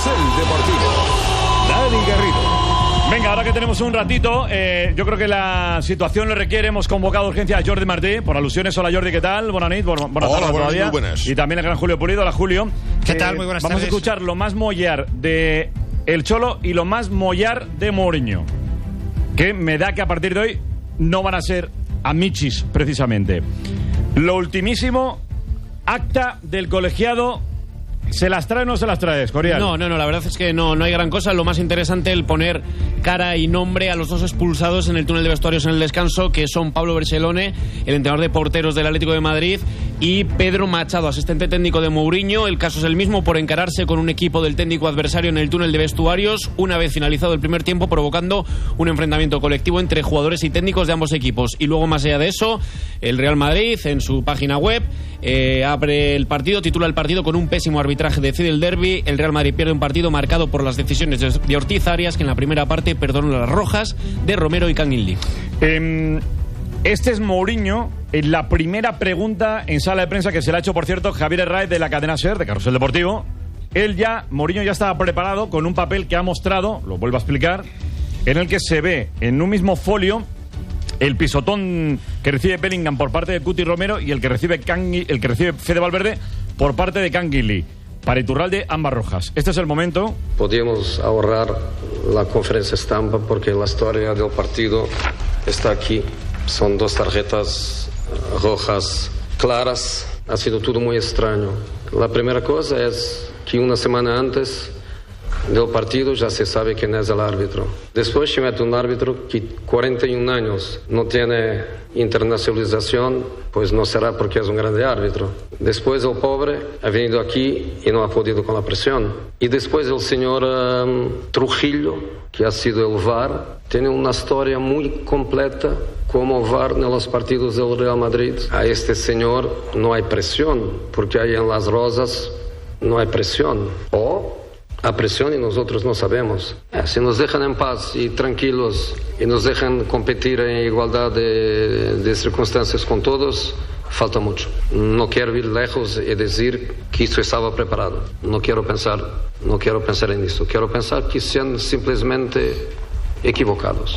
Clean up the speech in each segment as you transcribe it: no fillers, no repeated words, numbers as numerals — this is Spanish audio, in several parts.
Carrusel Deportivo. Dani Garrido. Venga, ahora que tenemos un ratito, yo creo que la situación lo requiere. Hemos convocado urgencia a Jordi Martí, por alusiones. Hola Jordi, ¿qué tal? Buenas tardes todavía. Muy buenas. Y también el gran Julio Pulido. Hola Julio. ¿Qué tal? Muy buenas Vamos tardes. a escuchar lo más mollar de el Cholo y lo más mollar de Mourinho, que me da que a partir de hoy no van a ser amichis, precisamente. Lo ultimísimo, acta del colegiado. ¿Se las trae o no se las trae, Escorial? No, la verdad es que no hay gran cosa. Lo más interesante, el poner cara y nombre a los dos expulsados en el túnel de vestuarios en el descanso, que son Pablo Berselone, el entrenador de porteros del Atlético de Madrid, y Pedro Machado, asistente técnico de Mourinho. El caso es el mismo, por encararse con un equipo del técnico adversario en el túnel de vestuarios, una vez finalizado el primer tiempo, provocando un enfrentamiento colectivo entre jugadores y técnicos de ambos equipos. Y luego, más allá de eso, el Real Madrid, en su página web, abre el partido, titula el partido con un pésimo arbitraje, decide el derbi. El Real Madrid pierde un partido marcado por las decisiones de Ortiz Arias, que en la primera parte perdonó las rojas de Romero y Canguilí. Este es Mourinho. En la primera pregunta en sala de prensa que se le ha hecho, por cierto, Javier Herráez, de la cadena SER, de Carrusel Deportivo. Mourinho ya estaba preparado con un papel que ha mostrado, lo vuelvo a explicar, en el que se ve en un mismo folio el pisotón que recibe Bellingham por parte de Cuti Romero y el que recibe Fede Valverde por parte de Canguilí. Para Iturralde, ambas rojas. Este es el momento. Podíamos ahorrar la conferencia estampa porque la historia del partido está aquí. Son dos tarjetas rojas claras. Ha sido todo muy extraño. La primera cosa es que una semana antes del partido ya se sabe quién es el árbitro. Después se mete un árbitro que 41 años no tiene internacionalización, pues no será porque es un grande árbitro. Después el pobre ha venido aquí y no ha podido con la presión. Y después el señor Trujillo, que ha sido el VAR, tiene una historia muy completa como VAR en los partidos del Real Madrid. A este señor no hay presión, porque ahí en Las Rosas no hay presión. O a presión y nosotros no sabemos. Si nos dejan en paz y tranquilos y nos dejan competir en igualdad de circunstancias con todos, falta mucho. No quiero ir lejos y decir que esto estaba preparado. No quiero pensar en eso. Quiero pensar que sean simplemente equivocaron.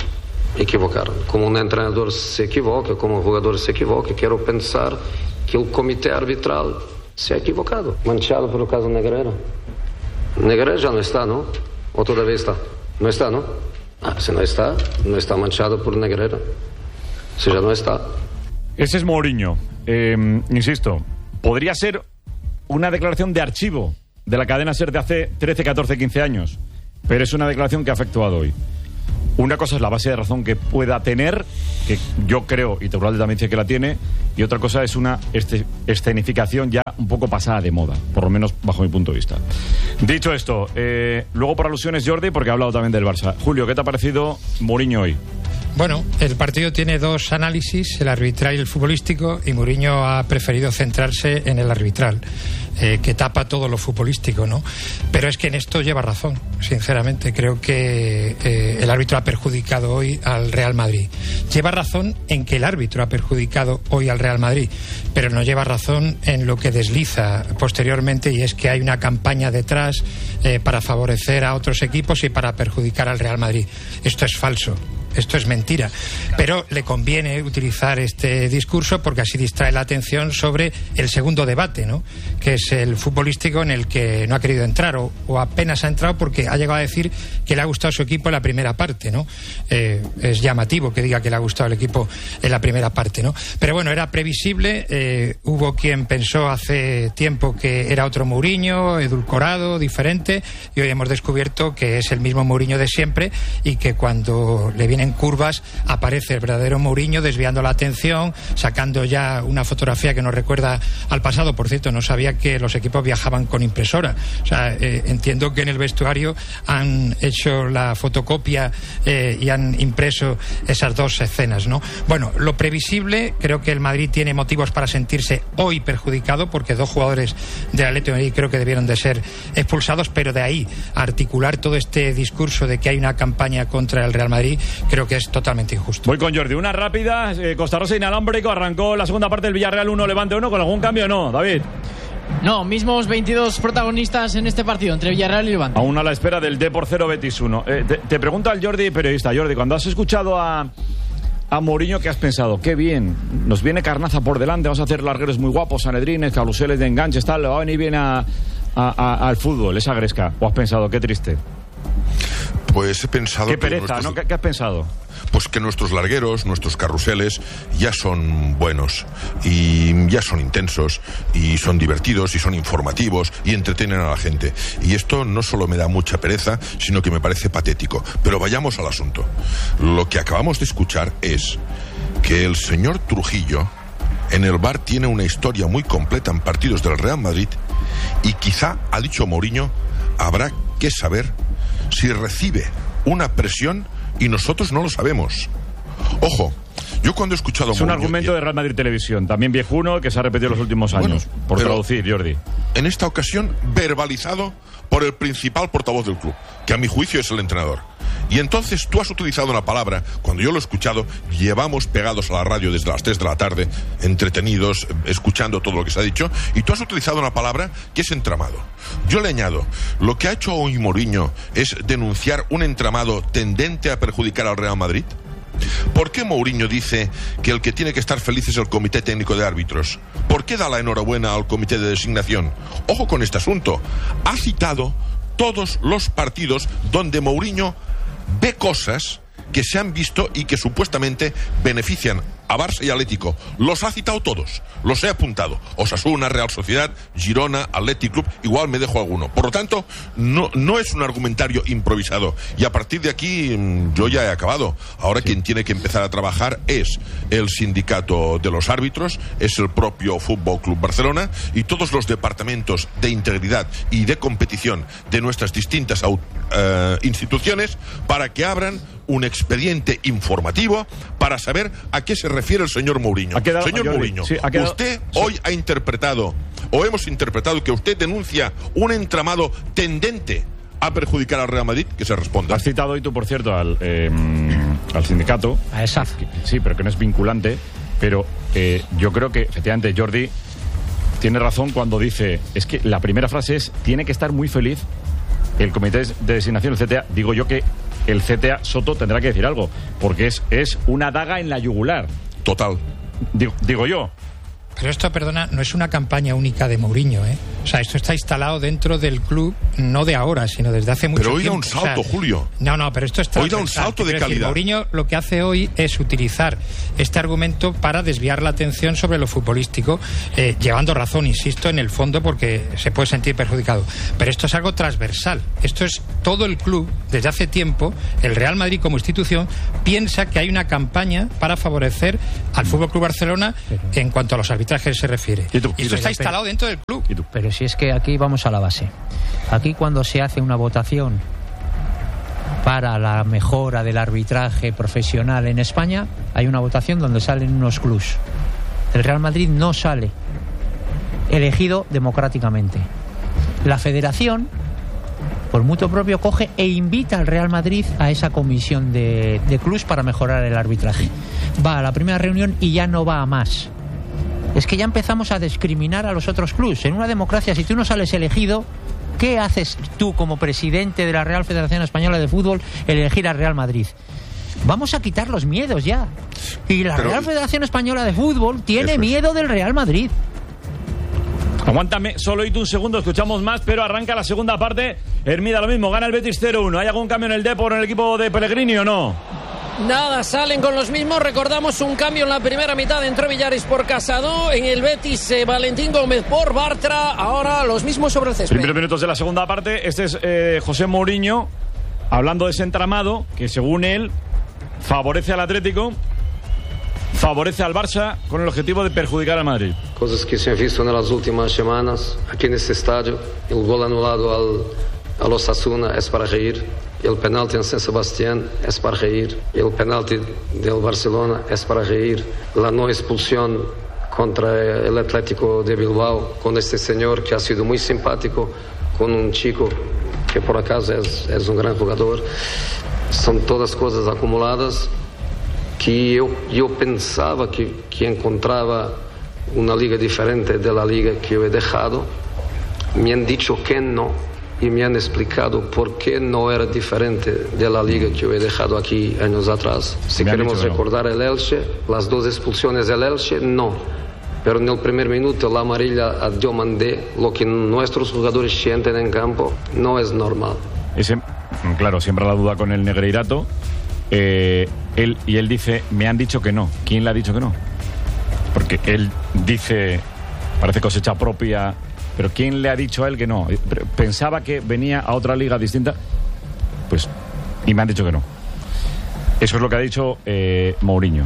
Como un entrenador se equivoca, como un jugador se equivoca, quiero pensar que el comité arbitral se ha equivocado. Manchado por el caso Negreira. Negreira ya no está, ¿no? ¿O todavía está? No está, ¿no? Si no está manchado por Negreira. Si ya no está. Ese es Mourinho. Insisto, podría ser una declaración de archivo de la cadena SER de hace 13, 14, 15 años, pero es una declaración que ha efectuado hoy. Una cosa es la base de razón que pueda tener, que yo creo, y Teurralde también dice que la tiene, y otra cosa es una escenificación ya un poco pasada de moda, por lo menos bajo mi punto de vista. Dicho esto, luego por alusiones Jordi, porque ha hablado también del Barça. Julio, ¿qué te ha parecido Mourinho hoy? Bueno, el partido tiene dos análisis, el arbitral y el futbolístico, y Mourinho ha preferido centrarse en el arbitral, que tapa todo lo futbolístico, ¿no? Pero es que en esto lleva razón, sinceramente. Creo que el árbitro ha perjudicado hoy al Real Madrid. Lleva razón en que el árbitro ha perjudicado hoy al Real Madrid, pero no lleva razón en lo que desliza posteriormente, y es que hay una campaña detrás para favorecer a otros equipos y para perjudicar al Real Madrid. Esto es falso. Esto es mentira, pero le conviene utilizar este discurso porque así distrae la atención sobre el segundo debate, ¿no? Que es el futbolístico, en el que no ha querido entrar o apenas ha entrado porque ha llegado a decir que le ha gustado su equipo en la primera parte, ¿no? Es llamativo que diga que le ha gustado el equipo en la primera parte, ¿no? Pero bueno, era previsible. Hubo quien pensó hace tiempo que era otro Mourinho, edulcorado, diferente, y hoy hemos descubierto que es el mismo Mourinho de siempre, y que cuando le viene en curvas aparece el verdadero Mourinho desviando la atención, sacando ya una fotografía que nos recuerda al pasado. Por cierto, no sabía que los equipos viajaban con impresora. O sea, entiendo que en el vestuario han hecho la fotocopia y han impreso esas dos escenas, ¿no? Bueno, lo previsible, creo que el Madrid tiene motivos para sentirse hoy perjudicado, porque dos jugadores del Atlético de Madrid creo que debieron de ser expulsados, pero de ahí a articular todo este discurso de que hay una campaña contra el Real Madrid, creo que es totalmente injusto. Voy con Jordi. Una rápida. Costa Rosa inalámbrico. Arrancó la segunda parte del Villarreal 1, Levante 1. ¿Con algún cambio o no, David? No, mismos 22 protagonistas en este partido entre Villarreal y Levante. Aún a la espera del D por 0 Betis 1. Te pregunto al Jordi, periodista. Jordi, cuando has escuchado a Mourinho, ¿qué has pensado? Qué bien, nos viene carnaza por delante, vamos a hacer largueros muy guapos, sanedrines, caluseles de enganches, tal, le va a venir bien al fútbol, esa gresca. ¿O has pensado, qué triste? Pues he pensado... Qué pereza, ¿no? ¿Qué has pensado? Pues que nuestros largueros, nuestros carruseles ya son buenos y ya son intensos y son divertidos y son informativos y entretienen a la gente. Y esto no solo me da mucha pereza, sino que me parece patético. Pero vayamos al asunto. Lo que acabamos de escuchar es que el señor Trujillo en el VAR tiene una historia muy completa en partidos del Real Madrid y quizá, ha dicho Mourinho, habrá que saber si recibe una presión y nosotros no lo sabemos. Ojo, yo cuando he escuchado... Es un argumento de Real Madrid Televisión, también viejuno, que se ha repetido en los últimos años. Bueno, por traducir, Jordi. En esta ocasión, verbalizado por el principal portavoz del club, que a mi juicio es el entrenador. Y entonces tú has utilizado una palabra, cuando yo lo he escuchado, llevamos pegados a la radio desde las 3 de la tarde, entretenidos, escuchando todo lo que se ha dicho, y tú has utilizado una palabra que es entramado. Yo le añado, lo que ha hecho hoy Mourinho es denunciar un entramado tendente a perjudicar al Real Madrid. ¿Por qué Mourinho dice que el que tiene que estar feliz es el Comité Técnico de Árbitros? ¿Por qué da la enhorabuena al Comité de Designación? Ojo con este asunto. Ha citado todos los partidos donde Mourinho ve cosas que se han visto y que supuestamente benefician a Barça y Atlético. Los ha citado todos, los he apuntado. Osasuna, Real Sociedad, Girona, Athletic Club, igual me dejo alguno. Por lo tanto, no es un argumentario improvisado. Y a partir de aquí, yo ya he acabado. Ahora quien tiene que empezar a trabajar es el sindicato de los árbitros, es el propio Fútbol Club Barcelona y todos los departamentos de integridad y de competición de nuestras distintas instituciones para que abran un expediente informativo para saber a qué se refiere el señor Mourinho. Señor Mourinho, sí, usted hoy ha interpretado, o hemos interpretado, que usted denuncia un entramado tendente a perjudicar al Real Madrid. Que se responda. Has citado hoy tú, por cierto, al sindicato. A ESAF. Sí, pero que no es vinculante. Pero yo creo que, efectivamente, Jordi tiene razón cuando dice, es que la primera frase es, tiene que estar muy feliz el Comité de Designación, el CTA. Digo yo que el CTA Soto tendrá que decir algo, porque es una daga en la yugular. Total. Digo yo. Pero esto, perdona, no es una campaña única de Mourinho, ¿eh? O sea, esto está instalado dentro del club, no de ahora, sino desde hace mucho tiempo. Pero hoy da un salto, Julio. No, pero esto está... Hoy da un salto de calidad. Mourinho lo que hace hoy es utilizar este argumento para desviar la atención sobre lo futbolístico, llevando razón, insisto, en el fondo, porque se puede sentir perjudicado. Pero esto es algo transversal. Esto es todo el club, desde hace tiempo, el Real Madrid como institución, piensa que hay una campaña para favorecer al Fútbol Club Barcelona en cuanto a los arbitrajes se refiere. Y esto está instalado dentro del club. Pero si es que aquí vamos a la base. Aquí, cuando se hace una votación para la mejora del arbitraje profesional en España, hay una votación donde salen unos clubs. El Real Madrid no sale elegido democráticamente. La Federación, por mutuo propio, coge e invita al Real Madrid a esa comisión de clubs para mejorar el arbitraje. Va a la primera reunión y ya no va a más. Es que ya empezamos a discriminar a los otros clubs. En una democracia, si tú no sales elegido, ¿qué haces tú como presidente de la Real Federación Española de Fútbol elegir al Real Madrid? Vamos a quitar los miedos ya. Y la Real Federación Española de Fútbol tiene miedo del Real Madrid. Aguántame, solo un segundo, escuchamos más, pero arranca la segunda parte. Hermida, lo mismo, gana el Betis 0-1. ¿Hay algún cambio en el Depor, en el equipo de Pellegrini o no? Nada, salen con los mismos. Recordamos un cambio en la primera mitad. Entró Villaris por Casado. En el Betis, Valentín Gómez por Bartra. Ahora los mismos sobre el césped. Primeros minutos de la segunda parte. Este es José Mourinho hablando de ese entramado que, según él, favorece al Atlético, favorece al Barça con el objetivo de perjudicar al Madrid. Cosas que se han visto en las últimas semanas aquí en este estadio. El gol anulado al Osasuna es para reír. El penalti en San Sebastián es para reír. El penalti del Barcelona es para reír. La no expulsión contra el Atlético de Bilbao con este señor que ha sido muy simpático con un chico que por acaso es un gran jugador. Son todas cosas acumuladas que yo pensaba que encontraba una liga diferente de la liga que yo he dejado. Me han dicho que no y me han explicado por qué no era diferente de la liga que yo he dejado aquí años atrás. Si queremos recordar el Elche, las 2 expulsiones del Elche, no. Pero en el primer minuto la amarilla a Diomandé, lo que nuestros jugadores sienten en campo, no es normal. Claro, siempre la duda con el Negreirato. Él dice, me han dicho que no. ¿Quién le ha dicho que no? Porque él dice, parece cosecha propia, pero ¿quién le ha dicho a él que no? Pensaba que venía a otra liga distinta, pues, y me han dicho que no. Eso es lo que ha dicho Mourinho.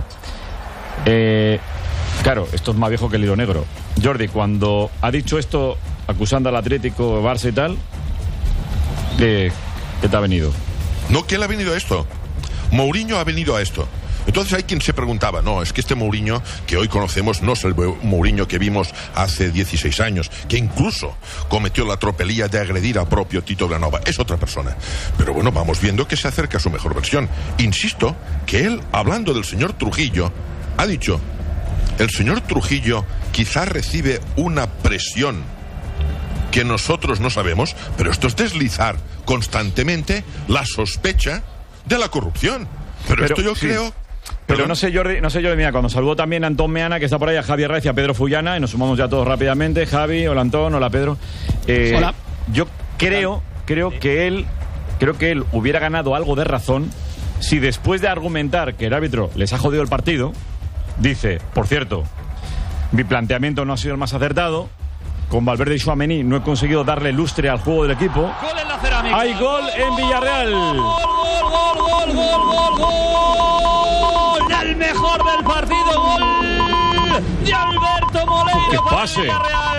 Claro, esto es más viejo que el hilo negro. Jordi, cuando ha dicho esto, acusando al Atlético, Barça y tal, ¿qué te ha venido? No, ¿quién le ha venido a esto? Mourinho ha venido a esto. Entonces hay quien se preguntaba, no, es que este Mourinho que hoy conocemos no es el Mourinho que vimos hace 16 años, que incluso cometió la tropelía de agredir a propio Tito Vilanova. Es otra persona. Pero bueno, vamos viendo que se acerca a su mejor versión. Insisto que él, hablando del señor Trujillo, ha dicho, el señor Trujillo quizás recibe una presión que nosotros no sabemos, pero esto es deslizar constantemente la sospecha de la corrupción. Pero esto yo creo... Pero no sé, Jordi, mira, cuando saludó también a Antón Meana, que está por ahí, a Javier Raiz y a Pedro Fullana, y nos sumamos ya todos rápidamente. Javi, hola Antón, hola Pedro. Hola. Yo creo que él hubiera ganado algo de razón si después de argumentar que el árbitro les ha jodido el partido, dice, por cierto, mi planteamiento no ha sido el más acertado, con Valverde y Tchouaméni no he conseguido darle lustre al juego del equipo. Gol en la cerámica. Hay gol en Villarreal. Gol. El mejor del partido. Gol de Alberto Moleiro. ¡Qué para pase! Villarreal.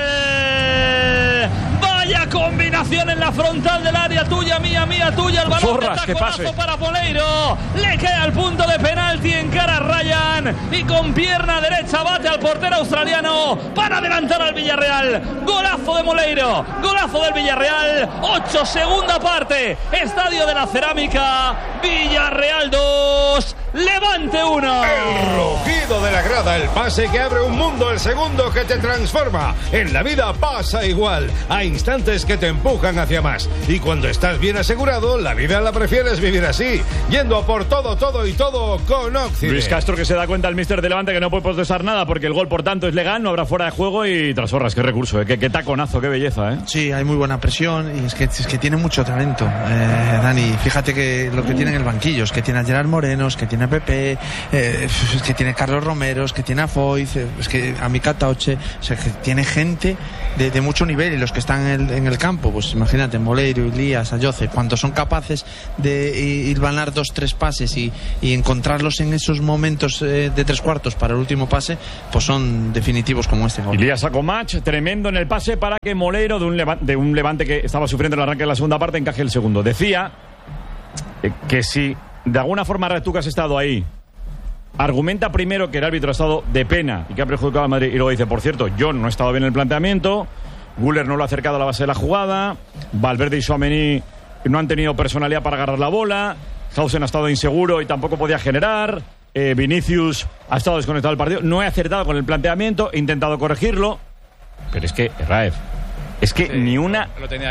Vaya combinación en la frontal del área, tuya, mía, tuya. El balón de taconazo para Moleiro. Le queda el punto de penalti en cara a Ryan y con pierna derecha bate al portero australiano para adelantar al Villarreal. Golazo de Moleiro, golazo del Villarreal. 8, segunda parte. Estadio de la Cerámica. Villarreal 2, Levante 1. El rugido de la grada, el pase que abre un mundo, el segundo que te transforma. En la vida pasa igual. Hay instantes que te empujan hacia más. Y cuando estás bien asegurado, la vida la prefieres vivir así. Yendo a por todo y todo con Oxide. Luis Castro, que se da cuenta el míster de Levante que no puede protestar nada porque el gol, por tanto, es legal, no habrá fuera de juego y Trasorras, qué recurso, qué taconazo, qué belleza, Sí, hay muy buena presión y es que tiene mucho talento, Dani. Fíjate que lo que tiene en el banquillo es que tiene a Gerard Morenos, que tiene a Pepe, es que tiene a Carlos Romeros, que tiene a Foyz, es que a Mika Tauche, o sea, que tiene gente de mucho nivel, y los que están en el campo, pues imagínate, Moleiro, Ilías, Ayoce, cuando son capaces de hilvanar 2-3 pases y encontrarlos en esos momentos de 3/4 para el último pase, pues son definitivos como este gol. Ilías sacó match tremendo en el pase para que Moleiro, de un Levante que estaba sufriendo el arranque de la segunda parte, encaje el segundo. Decía que si de alguna forma tú que has estado ahí argumenta primero que el árbitro ha estado de pena y que ha perjudicado a Madrid, y luego dice, por cierto, yo no he estado bien en el planteamiento, Güler no lo ha acercado a la base de la jugada, Valverde y Tchouaméni no han tenido personalidad para agarrar la bola, Hausen ha estado inseguro y tampoco podía generar, Vinicius ha estado desconectado del partido, no he acertado con el planteamiento, he intentado corregirlo, pero es que, Raef, ni una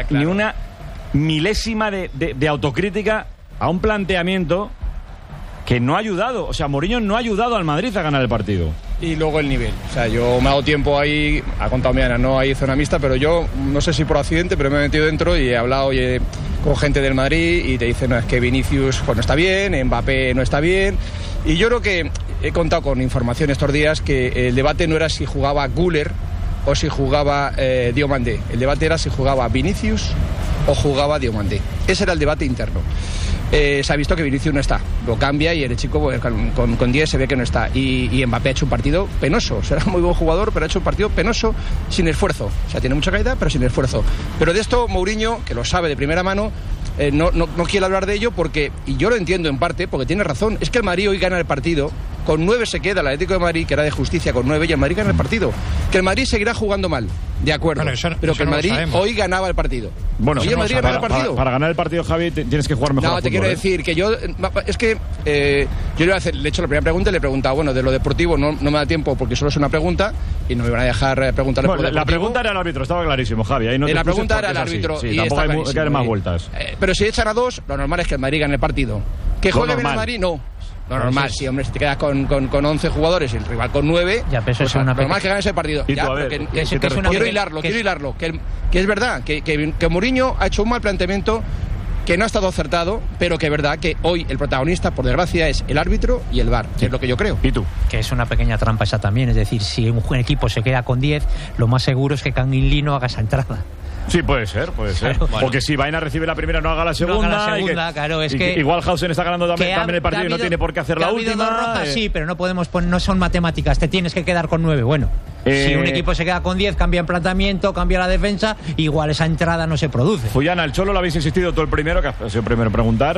milésima de autocrítica a un planteamiento que no ha ayudado. O sea, Mourinho no ha ayudado al Madrid a ganar el partido. Y luego el nivel. O sea, yo me ha dado tiempo ahí, ha contado Miana, no hay zona mixta, pero yo, no sé si por accidente, pero me he metido dentro y he hablado con gente del Madrid y te dicen, no, es que Vinicius pues, no está bien, Mbappé no está bien. Y yo creo que he contado con información estos días que el debate no era si jugaba Güler o si jugaba Diomandé. El debate era si jugaba Vinicius o jugaba Diomandé. Ese era el debate interno. Se ha visto que Vinicius no está, lo cambia y el chico con 10 se ve que no está, y Mbappé ha hecho un partido penoso, será muy buen jugador pero ha hecho un partido penoso sin esfuerzo, o sea, tiene mucha calidad pero sin esfuerzo. Pero de esto Mourinho, que lo sabe de primera mano, no quiere hablar de ello porque, y yo lo entiendo en parte porque tiene razón, es que el Madrid hoy gana el partido con 9 se queda el Atlético de Madrid, que era de justicia con 9, y el Madrid gana el partido. Que el Madrid seguirá jugando mal, de acuerdo, bueno, pero que el Madrid hoy ganaba el partido. Bueno, hoy el Madrid ganaba el partido. Para ganar el partido, Javi, tienes que jugar mejor. No, te quiero decir que yo, es que yo le he hecho la primera pregunta y le he preguntado, bueno, de lo deportivo no me da tiempo porque solo es una pregunta y no me van a dejar preguntarle por la pregunta era al árbitro, estaba clarísimo, Javi. Ahí no la pregunta era al árbitro. Sí, y tampoco hay que dar más vueltas. Pero si echan a 2, lo normal es que el Madrid gane el partido. ¿Que juegue bien el Madrid? No. Lo normal, sí, hombre, si te quedas con 11 jugadores y el rival con 9, ya, pues es una normal que ganes el partido. Ya, quiero hilarlo. Que es verdad que Mourinho ha hecho un mal planteamiento, que no ha estado acertado, pero que es verdad que hoy el protagonista, por desgracia, es el árbitro y el VAR, que es lo que yo creo. ¿Y tú? Que es una pequeña trampa esa también, es decir, si un equipo se queda con 10, lo más seguro es que Kangin Lee no haga esa entrada. Sí, puede ser. Claro. Porque si Baena recibe la primera, no haga la segunda. No haga la segunda, claro, es que igual Hausen está ganando también el partido y no tiene por qué hacer la última. Rojas, sí, pero no podemos no son matemáticas, te tienes que quedar con 9. Bueno, si un equipo se queda con 10, cambia el planteamiento, cambia la defensa, igual esa entrada no se produce. Fullana, el Cholo lo habéis insistido todo el primero, que ha sido el primero a preguntar.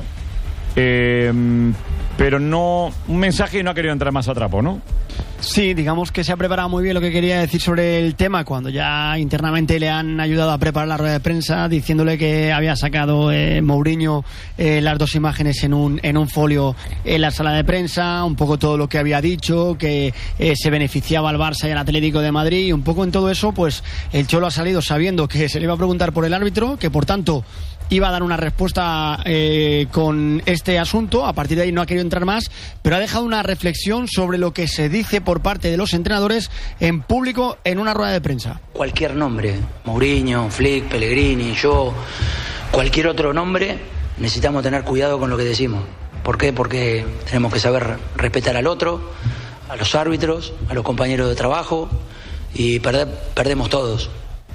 Pero no, un mensaje y no ha querido entrar más a trapo, ¿no? Sí, digamos que se ha preparado muy bien lo que quería decir sobre el tema cuando ya internamente le han ayudado a preparar la rueda de prensa, diciéndole que había sacado Mourinho las 2 imágenes en un folio en la sala de prensa, un poco todo lo que había dicho, que se beneficiaba al Barça y al Atlético de Madrid, y un poco en todo eso pues el Cholo ha salido sabiendo que se le iba a preguntar por el árbitro, que por tanto iba a dar una respuesta con este asunto. A partir de ahí no ha querido entrar más, pero ha dejado una reflexión sobre lo que se dice por parte de los entrenadores en público en una rueda de prensa. Cualquier nombre, Mourinho, Flick, Pellegrini, yo, cualquier otro nombre, necesitamos tener cuidado con lo que decimos. ¿Por qué? Porque tenemos que saber respetar al otro, a los árbitros, a los compañeros de trabajo, y perdemos todos.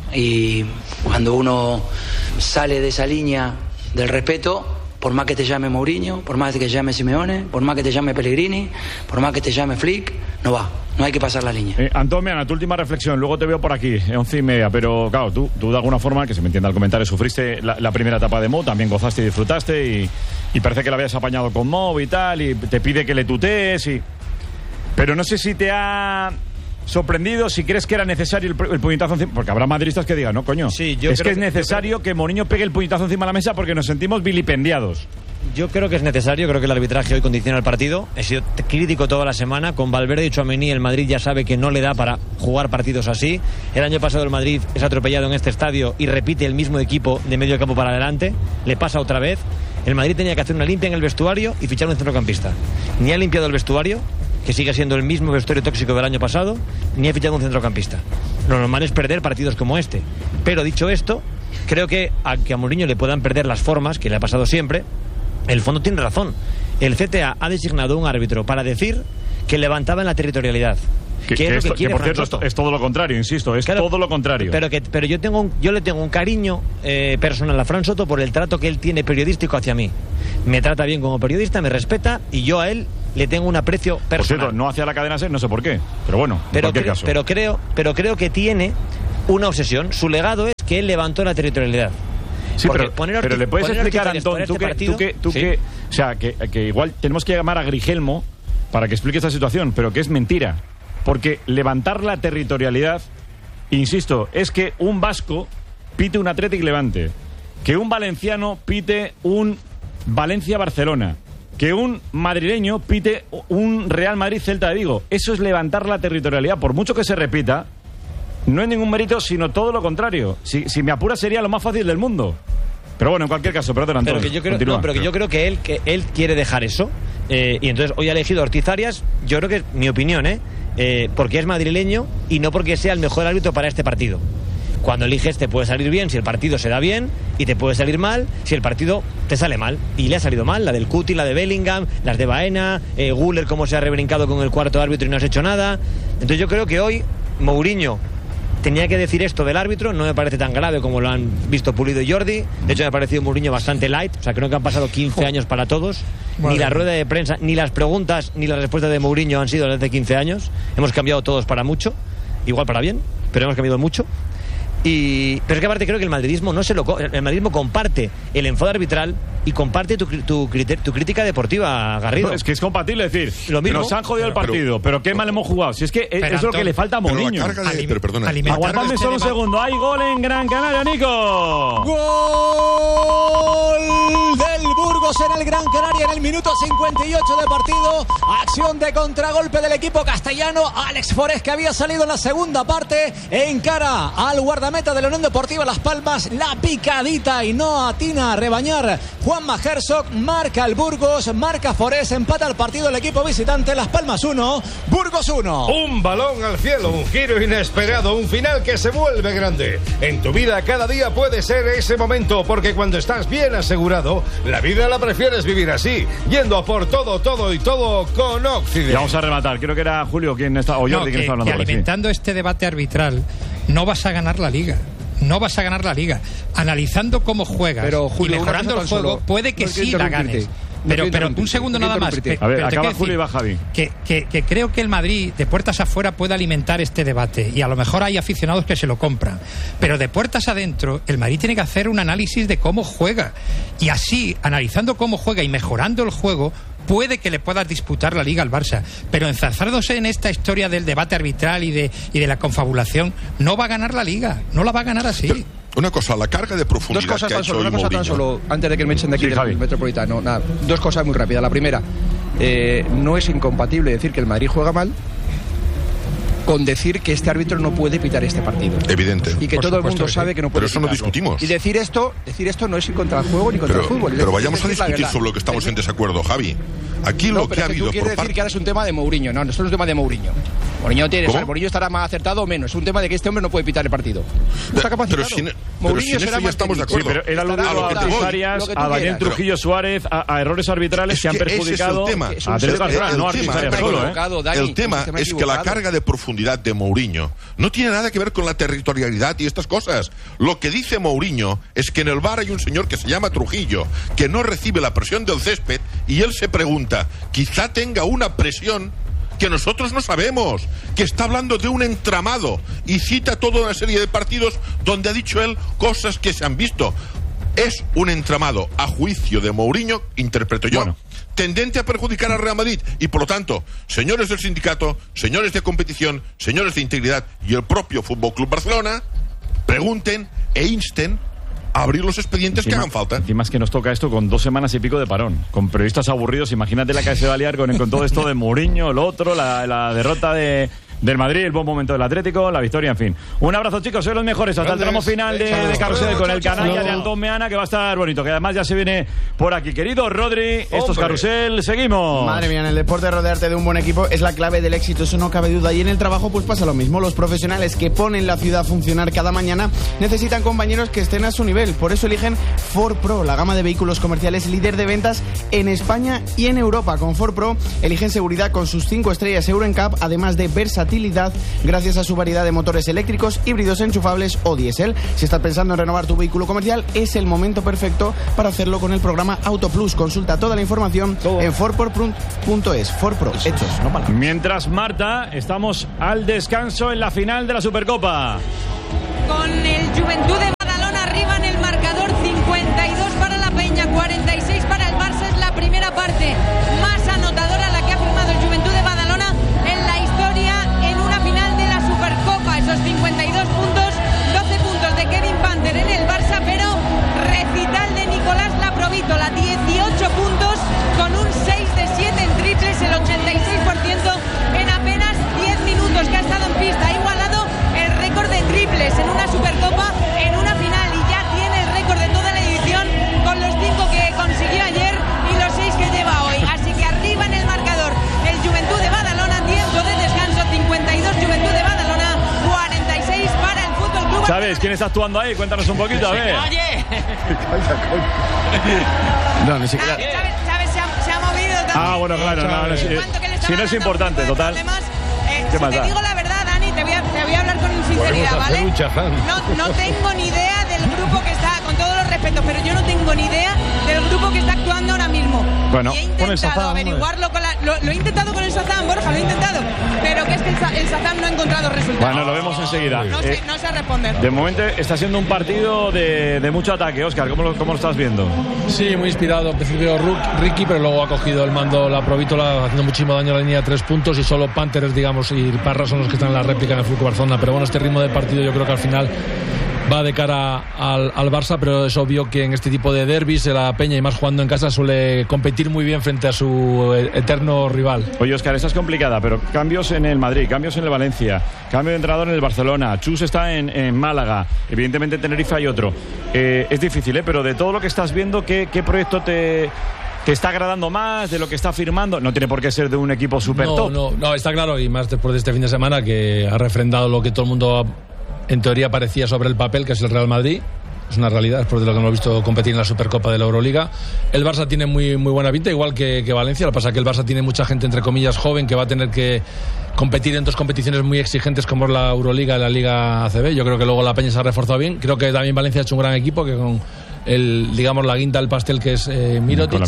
Y cuando uno sale de esa línea del respeto, por más que te llame Mourinho, por más que te llame Simeone, por más que te llame Pellegrini, por más que te llame Flick, no hay que pasar la línea. Antonio, tu última reflexión, luego te veo por aquí, 11:30, pero claro, tú de alguna forma, que se me entienda el comentario, sufriste la primera etapa de Mo, también gozaste y disfrutaste, y parece que la habías apañado con Mo y tal, y te pide que le tutees, pero no sé si te ha sorprendido, si crees que era necesario el puñetazo encima, porque habrá madridistas que digan, no coño, sí, es que es necesario que Mourinho pegue el puñetazo encima de la mesa porque nos sentimos vilipendiados. Yo creo que es necesario, creo que el arbitraje hoy condiciona el partido. He sido crítico toda la semana. Con Valverde y Tchouaméni, el Madrid ya sabe que no le da para jugar partidos así. El año pasado el Madrid es atropellado en este estadio y repite el mismo equipo de medio campo para adelante. Le pasa otra vez. El Madrid tenía que hacer una limpia en el vestuario y fichar un centrocampista. Ni ha limpiado el vestuario, que sigue siendo el mismo vestuario tóxico del año pasado, ni ha fichado un centrocampista. Lo normal es perder partidos como este. Pero dicho esto, creo que a Mourinho le puedan perder las formas, que le ha pasado siempre, el fondo tiene razón. El CTA ha designado un árbitro para decir que levantaba en la territorialidad. Que por cierto es todo lo contrario, insisto, es todo lo contrario. Pero yo le tengo un cariño personal a Fran Soto por el trato que él tiene periodístico hacia mí. Me trata bien como periodista, me respeta, y yo a él le tengo un aprecio personal. Por cierto, no hacia la cadena SER, no sé por qué, pero bueno, en cualquier caso. Pero creo que tiene una obsesión. Su legado es que él levantó la territorialidad. Sí, pero le puedes explicar, Antón, tú que o sea, que igual tenemos que llamar a Grigelmo para que explique esta situación, pero que es mentira. Porque levantar la territorialidad, insisto, es que un vasco pite un Athletic Levante, que un valenciano pite un Valencia-Barcelona, que un madrileño pite un Real Madrid-Celta de Vigo. Eso es levantar la territorialidad. Por mucho que se repita, no es ningún mérito, sino todo lo contrario. Si me apura, sería lo más fácil del mundo. Pero bueno, en cualquier caso, perdón, Antonio. Pero que yo creo que él quiere dejar eso. Y entonces hoy ha elegido a Ortiz Arias. Yo creo que es mi opinión, porque es madrileño y no porque sea el mejor árbitro para este partido. Cuando eliges te puede salir bien si el partido se da bien, y te puede salir mal si el partido te sale mal. Y le ha salido mal, la del Cuti, la de Bellingham, las de Baena, Güler, cómo se ha rebrincado con el cuarto árbitro y no has hecho nada. Entonces yo creo que hoy Mourinho tenía que decir esto del árbitro. No me parece tan grave como lo han visto Pulido y Jordi. De hecho me ha parecido Mourinho bastante light. O sea, creo que han pasado 15 años para todos. Ni la rueda de prensa, ni las preguntas, ni las respuestas de Mourinho han sido desde 15 años. Hemos cambiado todos para mucho, igual para bien, pero hemos cambiado mucho. Pero es que aparte creo que el madridismo el madridismo comparte el enfado arbitral y comparte tu crítica deportiva, Garrido. No, es que es compatible decir, lo mismo. nos han jodido el partido, pero qué mal hemos jugado. Si es que es lo que le falta a Mourinho. Aguantadme solo un segundo. Hay gol en Gran Canaria, Nico. Gol del Burgos en el Gran Canaria en el minuto 58 de partido. Acción de contragolpe del equipo castellano. Alex Forés, que había salido en la segunda parte, encara al guardameta de la Unión Deportiva Las Palmas. La picadita y no atina a rebañar Juanma Herzog. Marca el Burgos, marca Forés, empata el partido el equipo visitante. Las Palmas 1, Burgos 1. Un balón al cielo, un giro inesperado, un final que se vuelve grande. En tu vida cada día puede ser ese momento, porque cuando estás bien asegurado, la vida la prefieres vivir así, yendo a por todo y todo con Occident. Y vamos a rematar, creo que era Julio quien está, o Jordi quien está hablando. Que alimentando este debate arbitral no vas a ganar la Liga. No vas a ganar la Liga. Analizando cómo juegas, pero, Julio, y mejorando el juego, puede que sí la ganes. Pero un segundo nada más. A ver, acaba Julio y va Javi. Que creo que el Madrid de puertas afuera puede alimentar este debate, y a lo mejor hay aficionados que se lo compran, pero de puertas adentro el Madrid tiene que hacer un análisis de cómo juega, y así, analizando cómo juega y mejorando el juego, puede que le puedas disputar la Liga al Barça, pero enzarzándose en esta historia del debate arbitral y de la confabulación, no va a ganar la Liga, no la va a ganar así. Pero una cosa, la carga de profundidad. Dos cosas tan solo, antes de que me echen de aquí del Metropolitano. Nada, dos cosas muy rápidas. La primera, no es incompatible decir que el Madrid juega mal con decir que este árbitro no puede pitar este partido. Evidente. Y que todo el mundo sabe que no puede. Pero eso no discutimos. Y decir esto no es ir contra el juego ni contra el fútbol. Pero vayamos a discutir sobre lo que estamos en desacuerdo, Javi. Aquí lo que ha habido tú quieres decir que ahora es un tema de Mourinho. No, esto no es un tema de Mourinho. Mourinho estará más acertado o menos. Es un tema de que este hombre no puede pitar el partido. No está capacitado. Mourinho será más estamos de acuerdo. Sí, pero él aludió a Luis Arias, a Daniel Trujillo Suárez, a errores arbitrales que han perjudicado a Teresa Barcelona, no a Luis Arias solo. El tema es que la carga de profundidad de Mourinho no tiene nada que ver con la territorialidad y estas cosas. Lo que dice Mourinho es que en el VAR hay un señor que se llama Trujillo, que no recibe la presión del césped, y él se pregunta, quizá tenga una presión que nosotros no sabemos, que está hablando de un entramado, y cita toda una serie de partidos donde ha dicho él cosas que se han visto. Es un entramado, a juicio de Mourinho, interpreto yo, tendente a perjudicar al Real Madrid, y por lo tanto, señores del sindicato, señores de competición, señores de integridad y el propio Fútbol Club Barcelona, pregunten e insten a abrir los expedientes que hagan falta. Encima es que nos toca esto con 2 semanas y pico de parón, con periodistas aburridos. Imagínate la que se va a liar con todo esto de Mourinho, el otro, la derrota del Madrid, el buen momento del Atlético, la victoria, en fin. Un abrazo, chicos, sois los mejores. Hasta el tramo final de Carrusel con el canalla de Antón Meana, que va a estar bonito, que además ya se viene por aquí. Querido Rodri, esto es Carrusel, seguimos. Madre mía, en el deporte rodearte de un buen equipo es la clave del éxito, eso no cabe duda. Y en el trabajo pues pasa lo mismo. Los profesionales que ponen la ciudad a funcionar cada mañana necesitan compañeros que estén a su nivel. Por eso eligen Ford Pro, la gama de vehículos comerciales líder de ventas en España y en Europa. Con Ford Pro eligen seguridad con sus 5 estrellas Euro NCAP, además de versatilidad gracias a su variedad de motores eléctricos, híbridos enchufables o diésel. Si estás pensando en renovar tu vehículo comercial, es el momento perfecto para hacerlo con el programa Auto Plus. Consulta toda la información en fordpro.es. Ford Pro, hechos, no palabras. Mientras, Marta, estamos al descanso en la final de la Supercopa. Con el Juventud de Badalona arriba en el marcador, 52 para la Peña, 46 para el Barça. Es la primera parte más anotadora la que ha firmado el Juventud de Badalona en la historia en una final de la Supercopa. Esos 52 puntos, 12 puntos de Kevin Panther en el Barça, pero recital de Nicolás Laprovítola, 18 puntos con un 6 de 7 en triples, el 86% en apenas 10 minutos que ha estado en pista. Ha igualado el récord de triples en una Supercopa, en una final, y ya tiene el récord de toda la edición con los 5 que consiguió ayer y los 6 que lleva hoy. Así que arriba en el marcador el Juventud de Badalona, tiempo de descanso, 52 Juventud de Badalona, 46 para el Fútbol Club. ¿Sabes quién está actuando ahí? Cuéntanos un poquito, a ver. No, ni siquiera. ¿Sabes? Se ha movido también. Bueno, claro, si no es importante, total. Si te digo la verdad, Dani, te voy a hablar con sinceridad, ¿vale? No tengo ni idea del grupo que está, con todos los respetos, pero yo no tengo ni idea del grupo que está actuando ahora mismo. Bueno, y he intentado averiguarlo lo he intentado con el Shazam, Borja, lo he intentado, pero que es que el Shazam no ha encontrado resultados. Bueno, lo vemos enseguida. No sé responder. De momento está siendo un partido de mucho ataque. Óscar, ¿cómo lo estás viendo? Sí, muy inspirado. Al principio Ricky, pero luego ha cogido el mando la Provítola, haciendo muchísimo daño a la línea de 3 puntos, y solo Panthers, digamos, y Parra son los que están en la réplica en el Fútbol Barcelona. Pero bueno, este ritmo de partido yo creo que al final va de cara al Barça, pero es obvio que en este tipo de derbis la Peña, y más jugando en casa, suele competir muy bien frente a su eterno rival. Oye, Óscar, esta es complicada, pero cambios en el Madrid, cambios en el Valencia, cambio de entrenador en el Barcelona, Chus está en Málaga, evidentemente en Tenerife hay otro. Es difícil, pero de todo lo que estás viendo, ¿qué proyecto te está agradando más de lo que está firmando? No tiene por qué ser de un equipo super top. No, está claro, y más después de este fin de semana, que ha refrendado lo que todo el mundo en teoría parecía sobre el papel, que es el Real Madrid. Es una realidad después de lo que hemos visto competir en la Supercopa de la Euroliga. El Barça tiene muy buena pinta, igual que Valencia. Lo que pasa es que el Barça tiene mucha gente, entre comillas, joven, que va a tener que competir en dos competiciones muy exigentes como es la Euroliga y la Liga ACB. Yo creo que luego la Peña se ha reforzado bien. Creo que también Valencia ha hecho un gran equipo, que con la guinda del pastel, que es Mirotic.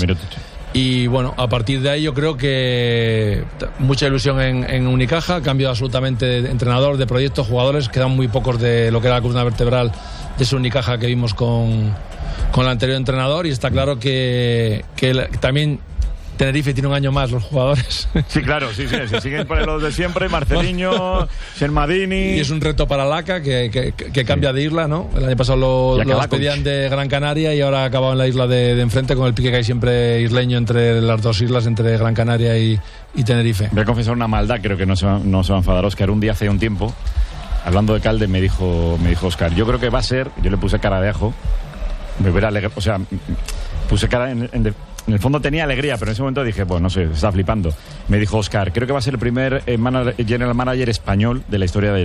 Y bueno, a partir de ahí yo creo que mucha ilusión en Unicaja, cambio absolutamente de entrenador, de proyecto, jugadores, quedan muy pocos de lo que era la columna vertebral de ese Unicaja que vimos con el anterior entrenador, y está claro que también Tenerife tiene un año más los jugadores. Sí, claro, sí, siguen por los de siempre, Marceliño, Shermadini. Y es un reto para Laca, que cambia de isla, ¿no? El año pasado lo despedían de Gran Canaria y ahora ha acabado en la isla de enfrente, con el pique que hay siempre isleño entre las dos islas, entre Gran Canaria y Tenerife. Voy a confesar una maldad, creo que no se va a enfadar Óscar. Un día hace un tiempo, hablando de Calde, me dijo Óscar, yo creo que va a ser, yo le puse cara de ajo, me hubiera alegrado, o sea, puse cara en el fondo tenía alegría, pero en ese momento dije, bueno, no sé, está flipando. Me dijo Óscar, creo que va a ser el primer general manager español de la historia de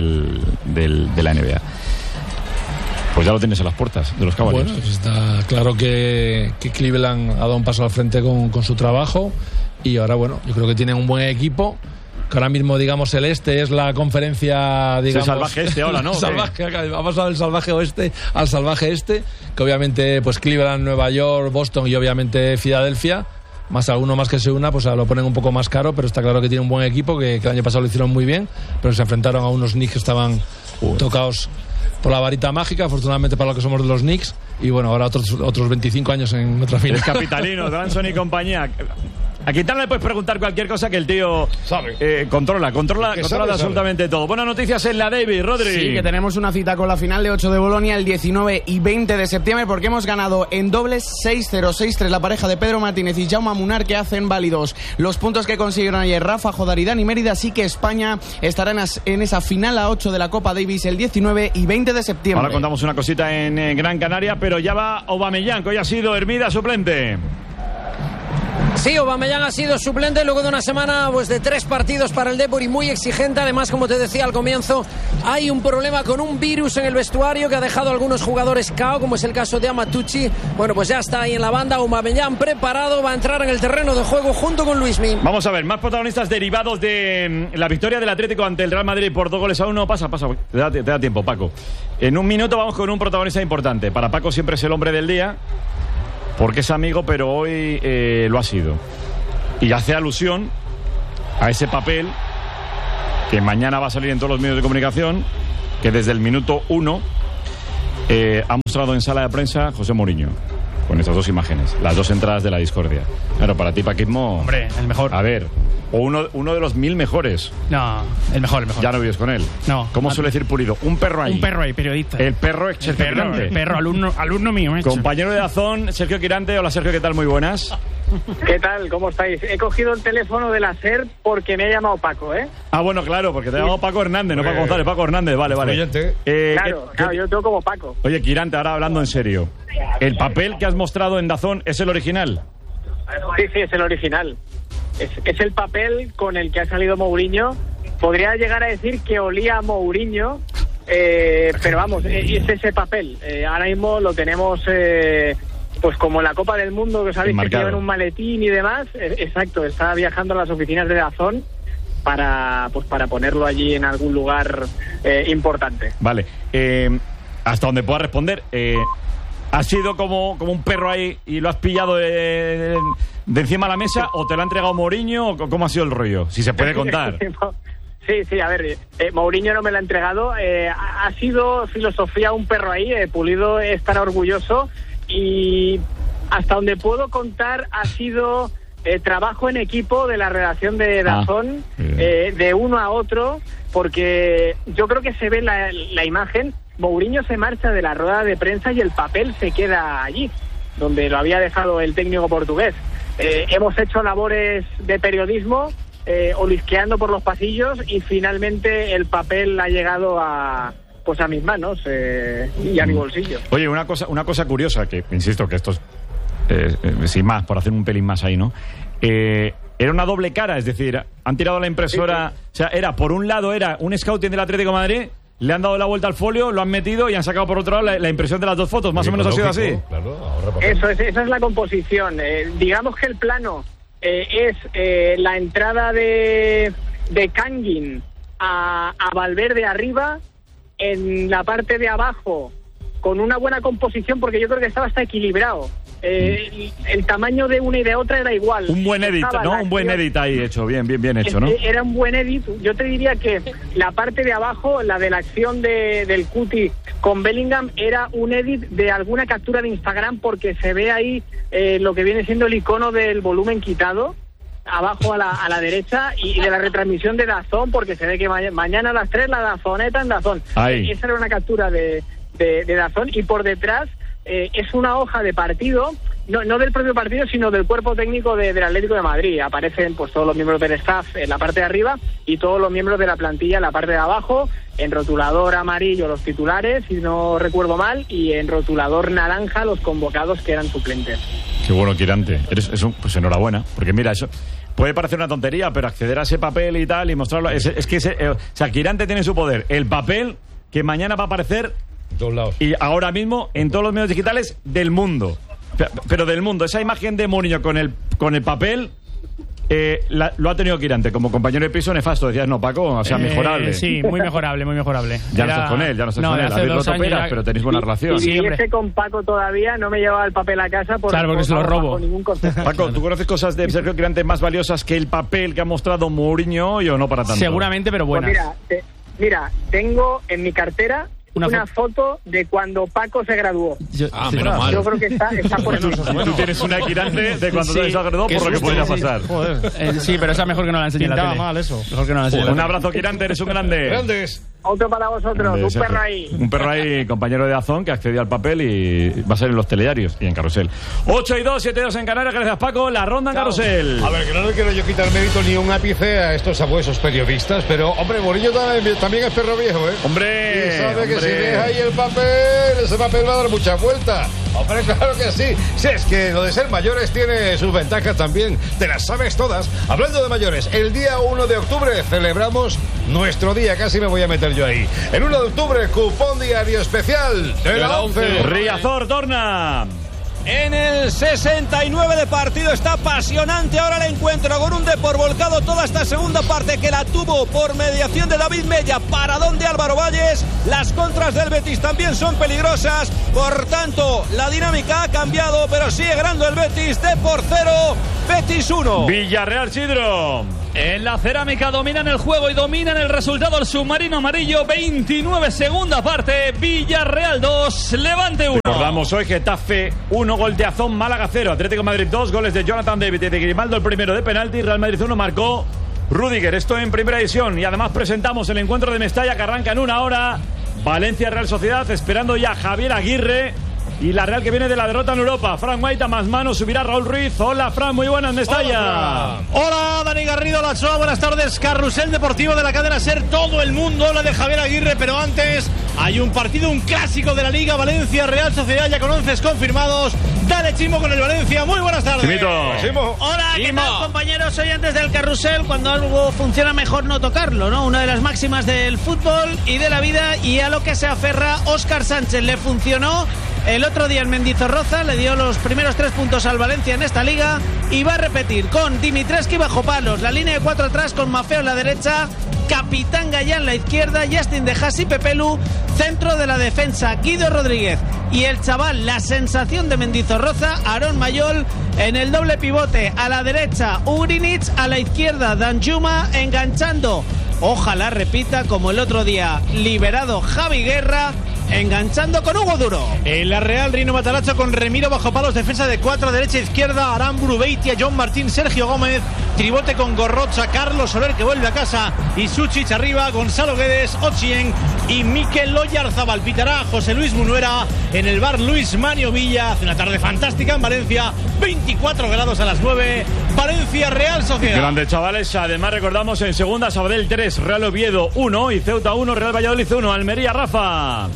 la NBA. Pues ya lo tienes a las puertas de los Cavaliers. Bueno, pues está claro que Cleveland ha dado un paso al frente con su trabajo, y ahora, bueno, yo creo que tienen un buen equipo. Que ahora mismo, digamos, el este es la conferencia, digamos... Es el salvaje este ahora, ¿no? Salvaje, ha pasado del salvaje oeste al salvaje este, que obviamente, pues Cleveland, Nueva York, Boston y obviamente Filadelfia, más alguno más que se una, pues lo ponen un poco más caro, pero está claro que tiene un buen equipo, que el año pasado lo hicieron muy bien, pero se enfrentaron a unos Knicks que estaban tocados por la varita mágica, afortunadamente para lo que somos de los Knicks, y bueno, ahora otros 25 años en otra final. Es capitalino, Branson y compañía. A Quintana le puedes preguntar cualquier cosa, que el tío controla absolutamente todo. Buenas noticias en la Davis, Rodri. Sí, que tenemos una cita con la final de 8 de Bolonia el 19 y 20 de septiembre, porque hemos ganado en dobles 6-0, 6-3 la pareja de Pedro Martínez y Jaume Munar, que hacen válidos los puntos que consiguieron ayer Rafa, Jodar y Dani Mérida. Así que España estará en esa final a 8 de la Copa Davis el 19 y 20 de septiembre. Ahora contamos una cosita en Gran Canaria, pero ya va Aubameyang, que hoy ha sido Hermida suplente. Sí, Aubameyang ha sido suplente luego de una semana pues de 3 partidos para el Depor y muy exigente. Además, como te decía al comienzo, hay un problema con un virus en el vestuario que ha dejado a algunos jugadores KO, como es el caso de Amatucci. Bueno, pues ya está ahí en la banda Aubameyang preparado, va a entrar en el terreno de juego junto con Luismi. Vamos a ver, más protagonistas derivados de la victoria del Atlético ante el Real Madrid por 2-1. Pasa, te da tiempo, Paco. En un minuto vamos con un protagonista importante. Para Paco siempre es el hombre del día, porque es amigo, pero hoy lo ha sido. Y hace alusión a ese papel que mañana va a salir en todos los medios de comunicación, que desde el minuto 1 ha mostrado en sala de prensa José Mourinho, con estas dos imágenes, las dos entradas de la discordia. Claro, para ti, Paquismo... Hombre, el mejor. A ver, o uno de los 1000 mejores. No, el mejor. Ya no vives con él. No. ¿Cómo suele decir Pulido? Un perro ahí, periodista. El perro, Sergio Quirante. El perro, alumno mío. Compañero de Dazón, Sergio Quirante. Hola, Sergio, ¿qué tal? Muy buenas. ¿Qué tal? ¿Cómo estáis? He cogido el teléfono de la SER porque me ha llamado Paco, ¿eh? Ah, bueno, claro, porque te ha llamado Paco Hernández, no Paco González, Paco Hernández, vale. Claro, yo tengo como Paco. Oye, Quirante, ahora hablando en serio, ¿el papel que has mostrado en Dazón es el original? Sí, es el original. Es el papel con el que ha salido Mourinho. Podría llegar a decir que olía a Mourinho, pero vamos, es ese papel. Ahora mismo lo tenemos... pues como la Copa del Mundo, que sabéis que llevan un maletín y demás. Exacto, está viajando a las oficinas de Dazón para ponerlo allí en algún lugar importante. Vale, hasta donde pueda responder, ¿has sido como un perro ahí y lo has pillado de de encima de la mesa o te la ha entregado Mourinho? ¿Cómo ha sido el rollo? Si se puede contar. Sí, a ver, Mourinho no me la ha entregado. Ha sido filosofía un perro ahí. Pulido estará orgulloso. Y hasta donde puedo contar ha sido trabajo en equipo de la redacción de DAZN, de uno a otro, porque yo creo que se ve la imagen. Mourinho se marcha de la rueda de prensa y el papel se queda allí, donde lo había dejado el técnico portugués. Hemos hecho labores de periodismo, olisqueando por los pasillos, y finalmente el papel ha llegado a mis manos y a mi bolsillo. Oye, una cosa curiosa, que insisto que esto es sin más, por hacer un pelín más ahí, ¿no? Era una doble cara, es decir, han tirado la impresora, o sea, por un lado era un scouting del Atlético de Madrid, le han dado la vuelta al folio, lo han metido y han sacado por otro lado la impresión de las dos fotos, más o menos ha sido así. Claro, esa es la composición. Digamos que el plano es la entrada de Kangin a Valverde arriba, en la parte de abajo con una buena composición, porque yo creo que estaba hasta equilibrado. El tamaño de una y de otra era igual. Un buen edit, ¿no? Un buen edit ahí hecho, bien hecho, ¿no? Era un buen edit. Yo te diría que la parte de abajo, la de la acción del Cuti con Bellingham, era un edit de alguna captura de Instagram, porque se ve ahí lo que viene siendo el icono del volumen quitado, abajo a la derecha, y de la retransmisión de DAZN, porque se ve que mañana a las 3 la DAZNeta en DAZN. Esa era una captura de DAZN, y por detrás es una hoja de partido, no del propio partido, sino del cuerpo técnico del Atlético de Madrid. Aparecen pues todos los miembros del staff en la parte de arriba y todos los miembros de la plantilla en la parte de abajo, en rotulador amarillo los titulares, si no recuerdo mal, y en rotulador naranja los convocados que eran suplentes. Qué bueno, Quirante. Pues enhorabuena, porque mira, eso puede parecer una tontería, pero acceder a ese papel y tal y mostrarlo, es que Quirante tiene su poder. El papel que mañana va a aparecer todos lados. Y ahora mismo en todos los medios digitales del mundo. Pero del mundo. Esa imagen de Mourinho con el papel lo ha tenido Quirante como compañero de piso nefasto. Decías, no, Paco, o sea, mejorable. Sí, muy mejorable. Ya no estás con él, Habéis roto peras, pero tenéis buena relación. Si viviese con Paco todavía, no me llevaba el papel a casa porque se lo robo. Paco, ¿tú conoces cosas de Sergio Quirante más valiosas que el papel que ha mostrado Mourinho hoy, o no para tanto? Seguramente, pero buenas. Pues mira, tengo en mi cartera una foto de cuando Paco se graduó. Menos mal. Yo creo que está por eso. Tú tienes una Quirante de cuando se graduó, por lo que podría pasar. Sí, pero esa mejor que no la enseñe en la tele. Mal eso. Mejor que no la enseñe. Un abrazo, Quirante, eres un grande. Grandes. Otro para vosotros, un perro ahí. Un perro ahí, compañero de DAZN, que accedió al papel y va a ser en los telediarios y en Carrusel. 8-2, 7-2 en Canarias, gracias Paco. La ronda en Carrusel. A ver, que no le quiero yo quitar mérito ni un ápice a estos abuesos periodistas, pero, hombre, Mourinho también es perro viejo, ¿eh? Hombre, y sabe que si deja ahí el papel, ese papel va a dar mucha vuelta. Hombre, claro que sí. Si es que lo de ser mayores tiene sus ventajas también. Te las sabes todas. Hablando de mayores, el día 1 de octubre celebramos nuestro día. Casi me voy a meter yo ahí. El 1 de octubre, cupón diario especial de la 11. Riazor, torna. En el 69 de partido está apasionante ahora el encuentro, con un Depor volcado toda esta segunda parte, que la tuvo por mediación de David Mella, paradón de Álvaro Valles. Las contras del Betis también son peligrosas, por tanto la dinámica ha cambiado, pero sigue ganando el Betis. Depor 0, Betis 1. Villarreal, Sidro. En la cerámica dominan el juego y dominan el resultado el submarino amarillo. 29 segunda parte, Villarreal 2, Levante 1. Recordamos hoy Getafe 1, gol de Azón, Málaga 0, Atlético de Madrid 2, goles de Jonathan David y de Grimaldo el primero de penalti, Real Madrid 1 marcó Rüdiger. Esto en primera edición, y además presentamos el encuentro de Mestalla que arranca en una hora. Valencia Real Sociedad, esperando ya Javier Aguirre. Y la Real que viene de la derrota en Europa. Fran Guaita más mano, subirá Raúl Ruiz. Hola, Fran, muy buenas, Mestalla. Hola, Dani Garrido, La Choa, buenas tardes. Carrusel deportivo de la cadena SER, todo el mundo habla de Javier Aguirre, pero antes hay un partido, un clásico de la Liga, Valencia Real Sociedad, ya con 11 confirmados. Dale, Chimo, con el Valencia, muy buenas tardes. Chimo. Hola, ¿qué tal, compañeros oyentes del Carrusel? Cuando algo funciona, mejor no tocarlo, ¿no? Una de las máximas del fútbol y de la vida, y a lo que se aferra Óscar Sánchez. Le funcionó el otro día en Mendizorroza, le dio los primeros 3 puntos al Valencia en esta liga, y va a repetir con Dimitrescu bajo palos, la línea de 4 atrás con Maffeo en la derecha, Capitán Gallán la izquierda, Justin de Hasi, Pepelu, centro de la defensa, Guido Rodríguez y el chaval, la sensación de Mendizorroza, Aarón Mayol en el doble pivote. A la derecha, Ugrinic, a la izquierda, Danjuma, enganchando. Ojalá repita como el otro día, liberado Javi Guerra, enganchando con Hugo Duro. En la Real, Rino Mataracho con Remiro bajo palos, defensa de 4, derecha, izquierda, Aramburu, Beitia, John Martín, Sergio Gómez, tribote con Gorrocha, Carlos Soler que vuelve a casa y Suchich arriba, Gonzalo Guedes, Ochien y Mikel Oyarzabal. Pitará José Luis Munuera en el bar Luis Manio Villa. Hace una tarde fantástica en Valencia, 24 grados a las 9, Valencia Real Sociedad. Grande, chavales. Además recordamos en segunda, Sabadell 3, Real Oviedo 1 y Ceuta 1, Real Valladolid 1, Almería, Rafa.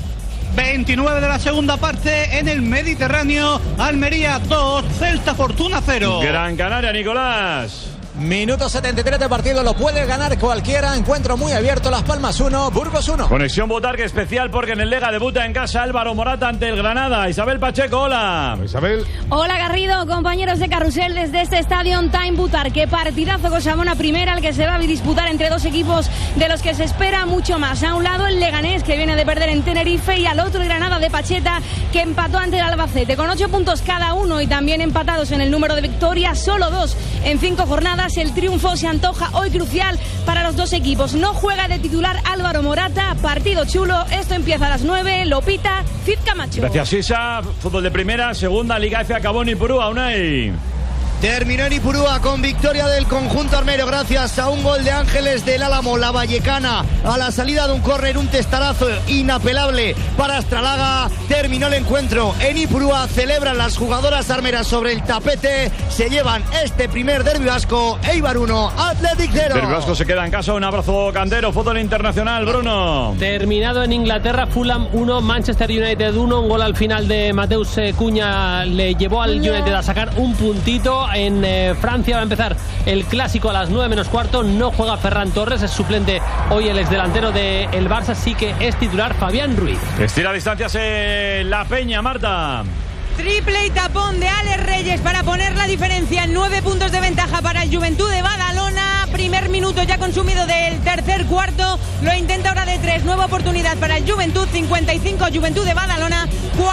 29 de la segunda parte en el Mediterráneo. Almería 2, Celta Fortuna 0. Gran Canaria, Nicolás. Minuto 73 de partido, lo puede ganar cualquiera. Encuentro muy abierto, Las Palmas 1, Burgos 1. Conexión Botarque especial porque en el Lega debuta en casa Álvaro Morata ante el Granada. Isabel Pacheco, hola. Isabel. Hola Garrido, compañeros de Carrusel desde este estadio Time Butarque. Partidazo con Samona primera, el que se va a disputar entre dos equipos de los que se espera mucho más. A un lado el Leganés, que viene de perder en Tenerife, y al otro el Granada de Pacheta, que empató ante el Albacete. Con 8 puntos cada uno y también empatados en el número de victorias, solo 2 en 5 jornadas. El triunfo se antoja hoy crucial para los dos equipos. No juega de titular Álvaro Morata, partido chulo. Esto empieza a las 9, lo pita Cid Camacho. Gracias, Isa. Fútbol de primera, segunda, Liga F acabó en Ipurúa, Unai. Terminó en Ipurúa con victoria del conjunto armero gracias a un gol de Ángeles del Álamo, la vallecana, a la salida de un córner, un testarazo inapelable para Astralaga. Terminó el encuentro en Ipurúa, celebran las jugadoras armeras sobre el tapete, se llevan este primer derbi vasco, Eibar 1, Athletic 0. Derbi vasco se queda en casa, un abrazo Candero, fútbol internacional, Bruno. Terminado en Inglaterra, Fulham 1, Manchester United 1, un gol al final de Mateus Cunha le llevó al United a sacar un puntito. En Francia va a empezar el clásico a las 9 menos cuarto. No juega Ferran Torres, es suplente hoy el exdelantero del Barça, sí que es titular Fabián Ruiz. Estira distancias La Peña, Marta. Triple y tapón de Alex Reyes para poner la diferencia en 9 puntos de ventaja para el Juventud de Badalona. Primer minuto ya consumido del tercer cuarto. Lo intenta ahora de 3. Nueva oportunidad para el Juventud. 55 Juventud de Badalona.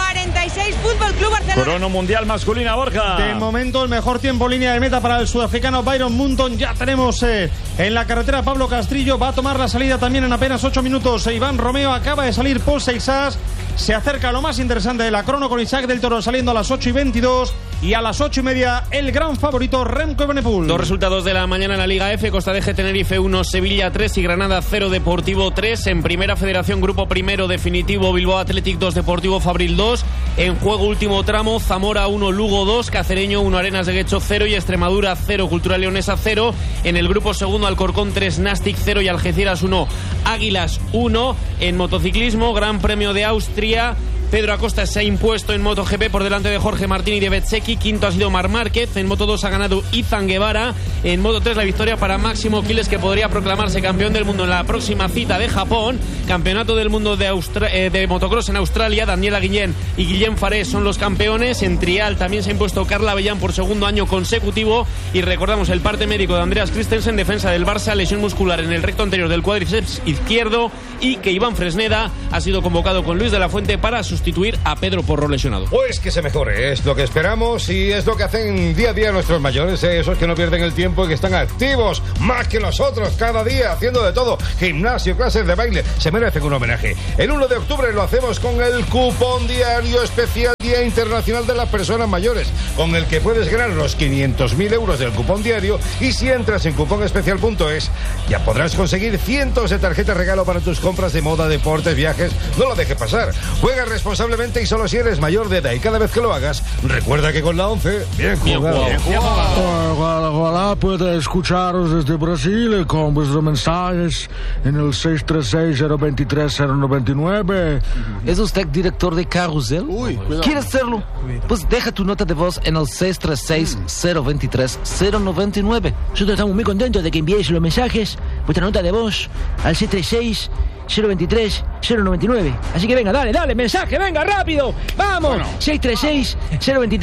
46 Fútbol Club Barcelona. Crono mundial masculina, Borja. De momento el mejor tiempo línea de meta para el sudafricano Byron Munton. Ya tenemos en la carretera Pablo Castrillo. Va a tomar la salida también en apenas 8 minutos. Iván Romeo acaba de salir Paul Seixas. Se acerca lo más interesante de la crono con Isaac del Toro saliendo a las 8:22 y a las 8:30 el gran favorito Remco Evenepoel. Dos resultados de la mañana en la Liga F: Costa de G Tenerife 1, Sevilla 3 y Granada 0, Deportivo 3. En Primera Federación, Grupo Primero definitivo, Bilbao Athletic 2, Deportivo Fabril 2. En juego último tramo, Zamora 1, Lugo 2, Cacereño 1, Arenas de Guecho 0 y Extremadura 0, Cultural Leonesa 0. En el grupo segundo, Alcorcón 3, Nastic 0 y Algeciras 1, Águilas 1. En motociclismo, Gran Premio de Austria, Pedro Acosta se ha impuesto en MotoGP por delante de Jorge Martín y de Bezzecchi. Quinto ha sido Marc Márquez. En Moto 2 ha ganado Izan Guevara. En Moto 3 la victoria para Máximo Quiles, que podría proclamarse campeón del mundo en la próxima cita de Japón. Campeonato del mundo de motocross en Australia. Daniela Guillén y Guillén Farés son los campeones. En trial también se ha impuesto Carla Avellán por segundo año consecutivo. Y recordamos el parte médico de Andreas Christensen, defensa del Barça, lesión muscular en el recto anterior del cuádriceps izquierdo, y que Iván Fresneda ha sido convocado con Luis de la Fuente para sustituir a Pedro Porro lesionado. Pues que se mejore, es lo que esperamos y es lo que hacen día a día nuestros mayores, esos que no pierden el tiempo y que están activos más que nosotros cada día, haciendo de todo, gimnasio, clases de baile, se merecen un homenaje. El 1 de octubre lo hacemos con el cupón diario especial Día Internacional de las Personas Mayores, con el que puedes ganar los 500.000 euros del cupón diario, y si entras en cuponespecial.es ya podrás conseguir cientos de tarjetas regalo para tus compras de moda, deportes, viajes. No lo dejes pasar. Juega responsablemente y solo si eres mayor de edad, y cada vez que lo hagas, recuerda que con la 11, bien jugado. Hola, puede escucharos desde Brasil con vuestros mensajes en el 636-023-099. ¿Es usted director de Carrusel? ¿Quieres hacerlo? Pues deja tu nota de voz en el 636-023-099. Nosotros estamos muy contentos de que envíes los mensajes, vuestra nota de voz, al 636-023-099. Así que venga, dale, mensaje, venga, rápido. Vamos, bueno. 636-023-099.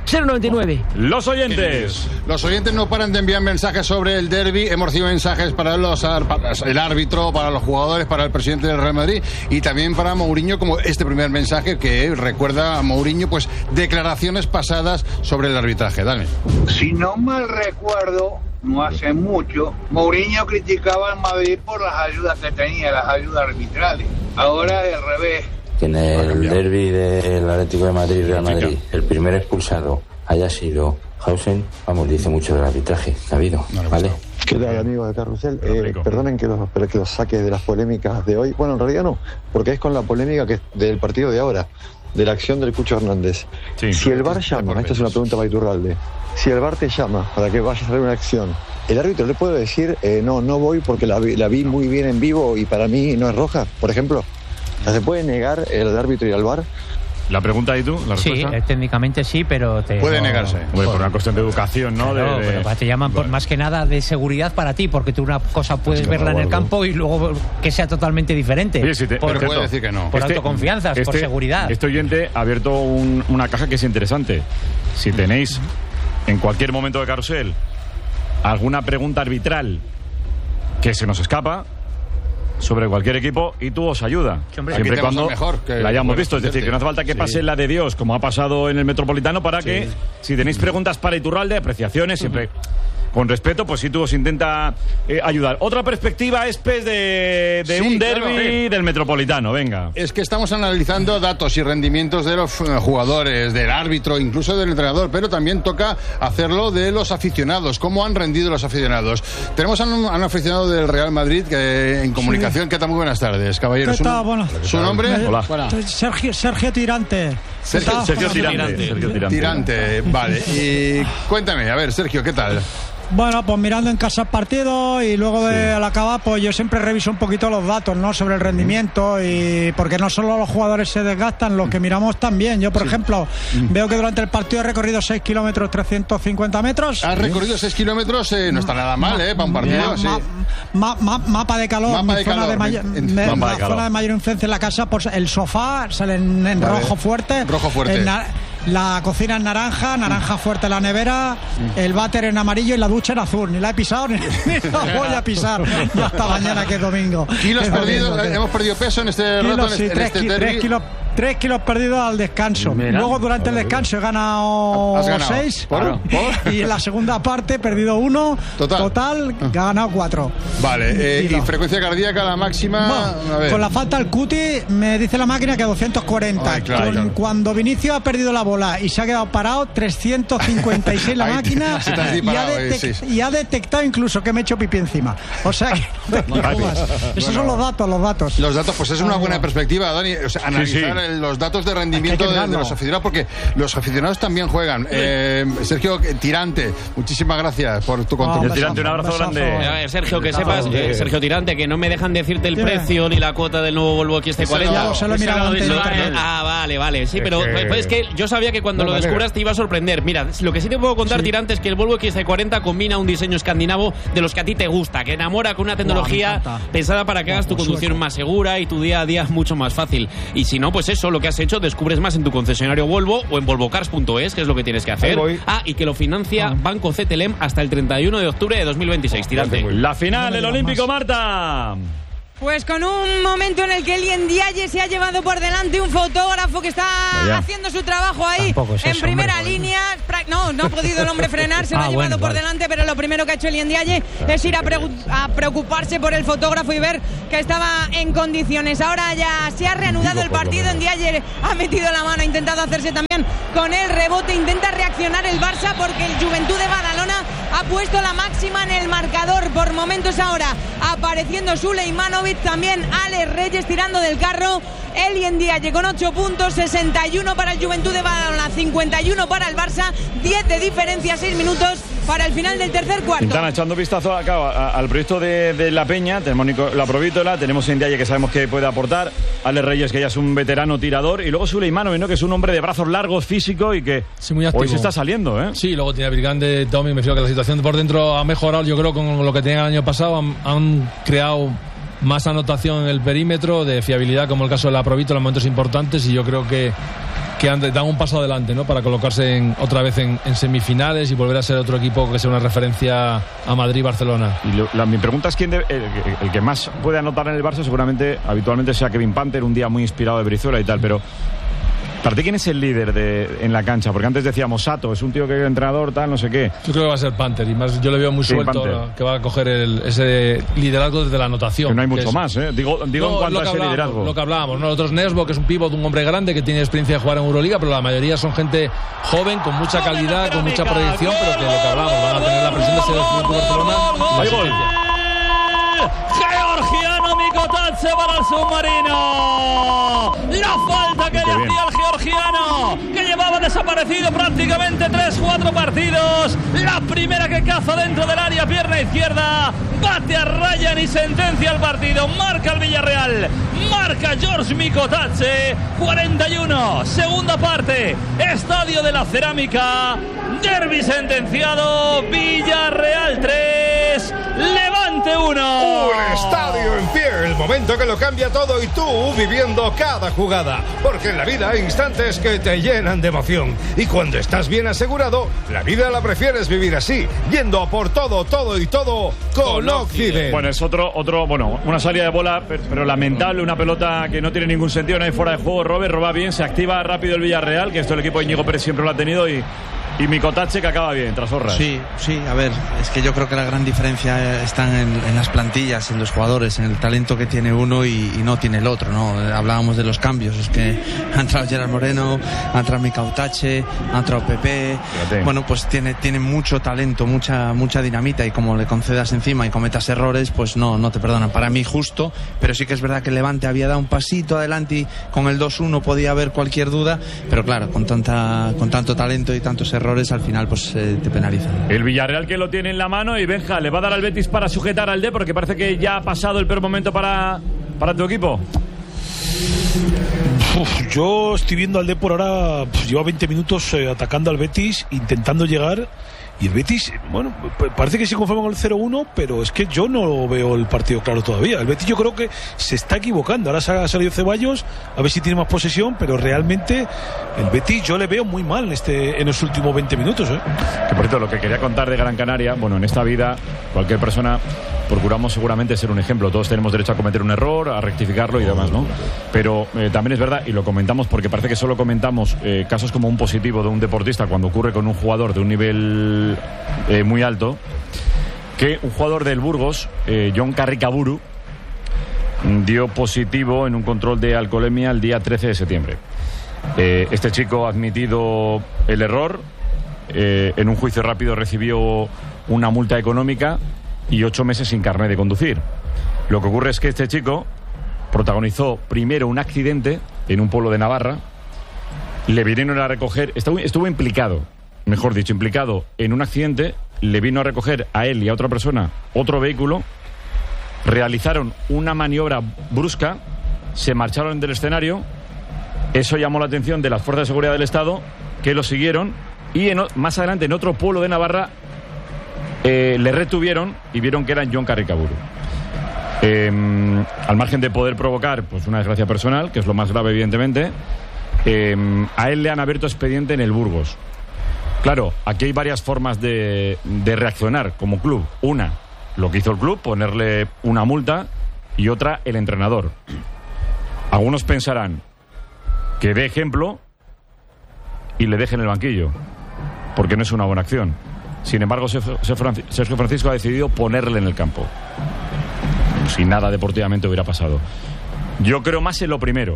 099. Los oyentes. Los oyentes no paran de enviar mensajes sobre el derbi. Hemos recibido mensajes para el árbitro, para los jugadores, para el presidente del Real Madrid y también para Mourinho, como este primer mensaje que recuerda a Mourinho, pues declaraciones pasadas sobre el arbitraje. Dale. Si no mal recuerdo, no hace mucho, Mourinho criticaba al Madrid por las ayudas que tenía, las ayudas arbitrales. Ahora es al revés. Que en el derbi del Atlético de Madrid y Real Madrid el primer expulsado haya sido Hausen, vamos, dice mucho del arbitraje que ha habido, ¿vale? ¿Qué tal, amigos de Carrusel? Perdonen que los saque de las polémicas de hoy. Bueno, en realidad no, porque es con la polémica del partido de ahora, de la acción del Cucho Hernández. Sí, si el VAR llama, esta es una pregunta para Iturralde, si el VAR te llama para que vayas a hacer una acción, ¿el árbitro le puede decir, no voy porque la vi muy bien en vivo y para mí no es roja, por ejemplo? ¿Se puede negar el árbitro ir al VAR? ¿La pregunta y tú? ¿La respuesta? Sí, técnicamente sí, pero... Puede negarse. Hombre, por una cuestión de educación, ¿no? Claro, pero te llaman por, más que nada de seguridad para ti, porque tú una cosa puedes verla en el campo y luego que sea totalmente diferente. Sí, pero puede decir que no. Por autoconfianza, por seguridad. Este oyente ha abierto una caja que es interesante. Si tenéis, en cualquier momento de Carrusel, alguna pregunta arbitral que se nos escapa sobre cualquier equipo, y tú os ayuda. Siempre y cuando la hayamos visto. Es decir, que no hace falta que pase la de Dios, como ha pasado en el Metropolitano, para que, si tenéis preguntas para Iturralde, apreciaciones, siempre con respeto, pues sí, tú os intenta ayudar. Otra perspectiva es de un derbi del Metropolitano, venga. Es que estamos analizando datos y rendimientos de los jugadores, del árbitro, incluso del entrenador, pero también toca hacerlo de los aficionados, cómo han rendido los aficionados. Tenemos a un aficionado del Real Madrid en comunicación. ¿Qué tal? Muy buenas tardes, caballero. ¿Qué tal? Bueno. ¿Su nombre? Hola. Sergio Tirante. Sergio Tirante, vale. Y cuéntame, a ver, Sergio, ¿qué tal? Bueno, pues mirando en casa el partido y luego al acabar, pues yo siempre reviso un poquito los datos, ¿no? Sobre el rendimiento, y porque no solo los jugadores se desgastan, los que miramos también. Yo, por ejemplo, veo que durante el partido he recorrido 6 kilómetros 350 metros. ¿Has recorrido 6 kilómetros? No está nada mal, para un partido. Mapa de calor. Mapa de calor. Zona de mayor influencia en la casa, pues el sofá sale en rojo fuerte. Rojo fuerte. La cocina en naranja fuerte la nevera, el váter en amarillo y la ducha en azul. Ni la he pisado ni la voy a pisar. Ya hasta mañana, que es domingo. ¿Kilos perdidos? ¿Hemos perdido peso en este rato? Sí, 3 kilos perdidos al descanso. Mira, luego durante el descanso he ganado 6. Y en la segunda parte he perdido 1. Total he ganado 4. Vale, y frecuencia cardíaca la máxima. Bueno, a ver. Con la falta al cuti me dice la máquina que 240. Ay, claro. Cuando Vinicius ha perdido la bola y se ha quedado parado, 356 la máquina. Y ha detectado incluso que me he hecho pipí encima. O sea que esos son los datos. Los datos, pues es una buena perspectiva, Dani. O sea, analizar los datos de rendimiento de los aficionados, porque los aficionados también juegan. Sergio Tirante, muchísimas gracias por tu contribución. Tirante, un abrazo grande. A ver, Sergio, que sepas, Sergio Tirante, que no me dejan decirte el precio ni la cuota del nuevo Volvo XC40. Vale. Sí, pero es que yo sabía que cuando lo descubras te iba a sorprender. Mira, lo que sí te puedo contar, Tirante, es que el Volvo XC40 combina un diseño escandinavo de los que a ti te gusta, que enamora, con una tecnología pensada para que hagas tu conducción más segura y tu día a día mucho más fácil. Y si no, pues eso, lo que has hecho, descubres más en tu concesionario Volvo o en volvocars.es, que es lo que tienes que hacer. Y que lo financia Banco CTLM hasta el 31 de octubre de 2026. Tirante. La final, el Olímpico, Marta. Pues con un momento en el que Elien Ndiaye se ha llevado por delante un fotógrafo que está haciendo su trabajo ahí en primera línea. No ha podido el hombre frenar, se lo ha llevado por delante, pero lo primero que ha hecho Elien Ndiaye es ir a preocuparse por el fotógrafo y ver que estaba en condiciones. Ahora ya se ha reanudado el partido. Ndiaye ha metido la mano, ha intentado hacerse también con el rebote, intenta reaccionar el Barça porque el Juventud de Badalona ha puesto la máxima en el marcador. Por momentos ahora apareciendo Suleimanovic, también Alex Reyes tirando del carro. Elien Ndiaye con 8 puntos, 61 para el Juventud de Badalona, 51 para el Barça, 10 de diferencia, 6 minutos para el final del tercer cuarto. Están echando vistazo acá al proyecto de La Peña. Tenemos la Provítola, tenemos a Ndiaye, que sabemos que puede aportar, Alex Reyes, que ya es un veterano tirador, y luego Suleimanovic, ¿no? Que es un hombre de brazos largos, físico, y que hoy se está saliendo, ¿eh? Sí, luego tiene a Brigante, Tommy. Me refiero que la situación por dentro ha mejorado, yo creo, con lo que tenían el año pasado. Han creado más anotación en el perímetro, de fiabilidad, como el caso de la Provítola en momentos importantes, y yo creo que que dan un paso adelante, ¿no? Para colocarse otra vez en semifinales y volver a ser otro equipo que sea una referencia a Madrid y Barcelona. Y mi pregunta es quién el que más puede anotar en el Barça seguramente habitualmente sea Kevin Panther, un día muy inspirado de Brizuela y tal, pero ¿para ti quién es el líder en la cancha? Porque antes decíamos Sato, es un tío que es entrenador, tal, no sé qué. Yo creo que va a ser Panther, y más yo le veo muy suelto ahora, que va a coger ese liderazgo desde la anotación. Que no hay mucho más, ¿eh? Digo en cuanto a ese liderazgo. Lo que hablábamos, ¿no? Nosotros Nesbo, que es un pívot, un hombre grande, que tiene experiencia de jugar en Euroliga, pero la mayoría son gente joven, con mucha calidad, con mucha proyección, pero que lo que hablábamos, van a tener la presión de ser el Barcelona. ¡Hay gol! Georgiano Mikotadze para el submarino. La falta que le hacía el georgiano, que llevaba desaparecido prácticamente 3-4 partidos. La primera que caza dentro del área, pierna izquierda, bate a Ryan y sentencia el partido. Marca el Villarreal, marca George Mikotadze. 41, segunda parte, Estadio de la Cerámica. Derbi sentenciado, Villarreal 3, Levante 1. Un estadio en pie, el momento que lo cambia todo y tú viviendo cada jugada. Porque en la vida hay instantes que te llenan de emoción. Y cuando estás bien asegurado, la vida la prefieres vivir así, yendo a por todo y todo con Occident. Bueno, es una salida de bola, pero lamentable, una pelota que no tiene ningún sentido, no hay fuera de juego. Robert roba bien, se activa rápido el Villarreal, que esto el equipo de Íñigo Pérez siempre lo ha tenido, y Mikotadze que acaba bien, tras Horras. Sí, a ver, es que yo creo que la gran diferencia está en las plantillas, en los jugadores, en el talento que tiene uno y no tiene el otro, ¿no? Hablábamos de los cambios, es que ha entrado Gerard Moreno, ha entrado Mikotadze, ha entrado Pepe. Bueno, pues tiene mucho talento, mucha dinamita, y como le concedas encima y cometas errores, pues no te perdonan. Para mí justo, pero sí que es verdad que el Levante había dado un pasito adelante y con el 2-1 podía haber cualquier duda, pero claro, con tanto talento y tantos errores, al final pues te penalizan. El Villarreal que lo tiene en la mano, y Benja, ¿le va a dar al Betis para sujetar al D? Porque parece que ya ha pasado el peor momento para tu equipo. Yo estoy viendo al D por ahora, lleva 20 minutos atacando al Betis, intentando llegar. Y el Betis, bueno, parece que se conforma con el 0-1, pero es que yo no veo el partido claro todavía. El Betis yo creo que se está equivocando. Ahora ha salido Ceballos, a ver si tiene más posesión, pero realmente el Betis yo le veo muy mal en los últimos 20 minutos. Que por cierto, lo que quería contar de Gran Canaria, bueno, en esta vida cualquier persona procuramos seguramente ser un ejemplo. Todos tenemos derecho a cometer un error, a rectificarlo y demás, ¿no? Pero también es verdad, y lo comentamos porque parece que solo comentamos casos como un positivo de un deportista cuando ocurre con un jugador de un nivel muy alto, que un jugador del Burgos, John Carricaburu, dio positivo en un control de alcoholemia el día 13 de septiembre. Este chico ha admitido el error, en un juicio rápido recibió una multa económica y 8 meses sin carnet de conducir. Lo que ocurre es que este chico protagonizó primero un accidente en un pueblo de Navarra, le vinieron a recoger, estuvo implicado en un accidente, le vino a recoger a él y a otra persona otro vehículo, realizaron una maniobra brusca, se marcharon del escenario, eso llamó la atención de las fuerzas de seguridad del Estado, que lo siguieron, y más adelante en otro pueblo de Navarra le retuvieron y vieron que era John Carricaburu. Al margen de poder provocar pues una desgracia personal, que es lo más grave evidentemente, a él le han abierto expediente en el Burgos. Claro, aquí hay varias formas de reaccionar como club. Una, lo que hizo el club, ponerle una multa, y otra, el entrenador. Algunos pensarán que dé ejemplo y le deje en el banquillo, porque no es una buena acción. Sin embargo, Sergio Francisco ha decidido ponerle en el campo, si nada deportivamente hubiera pasado. Yo creo más en lo primero,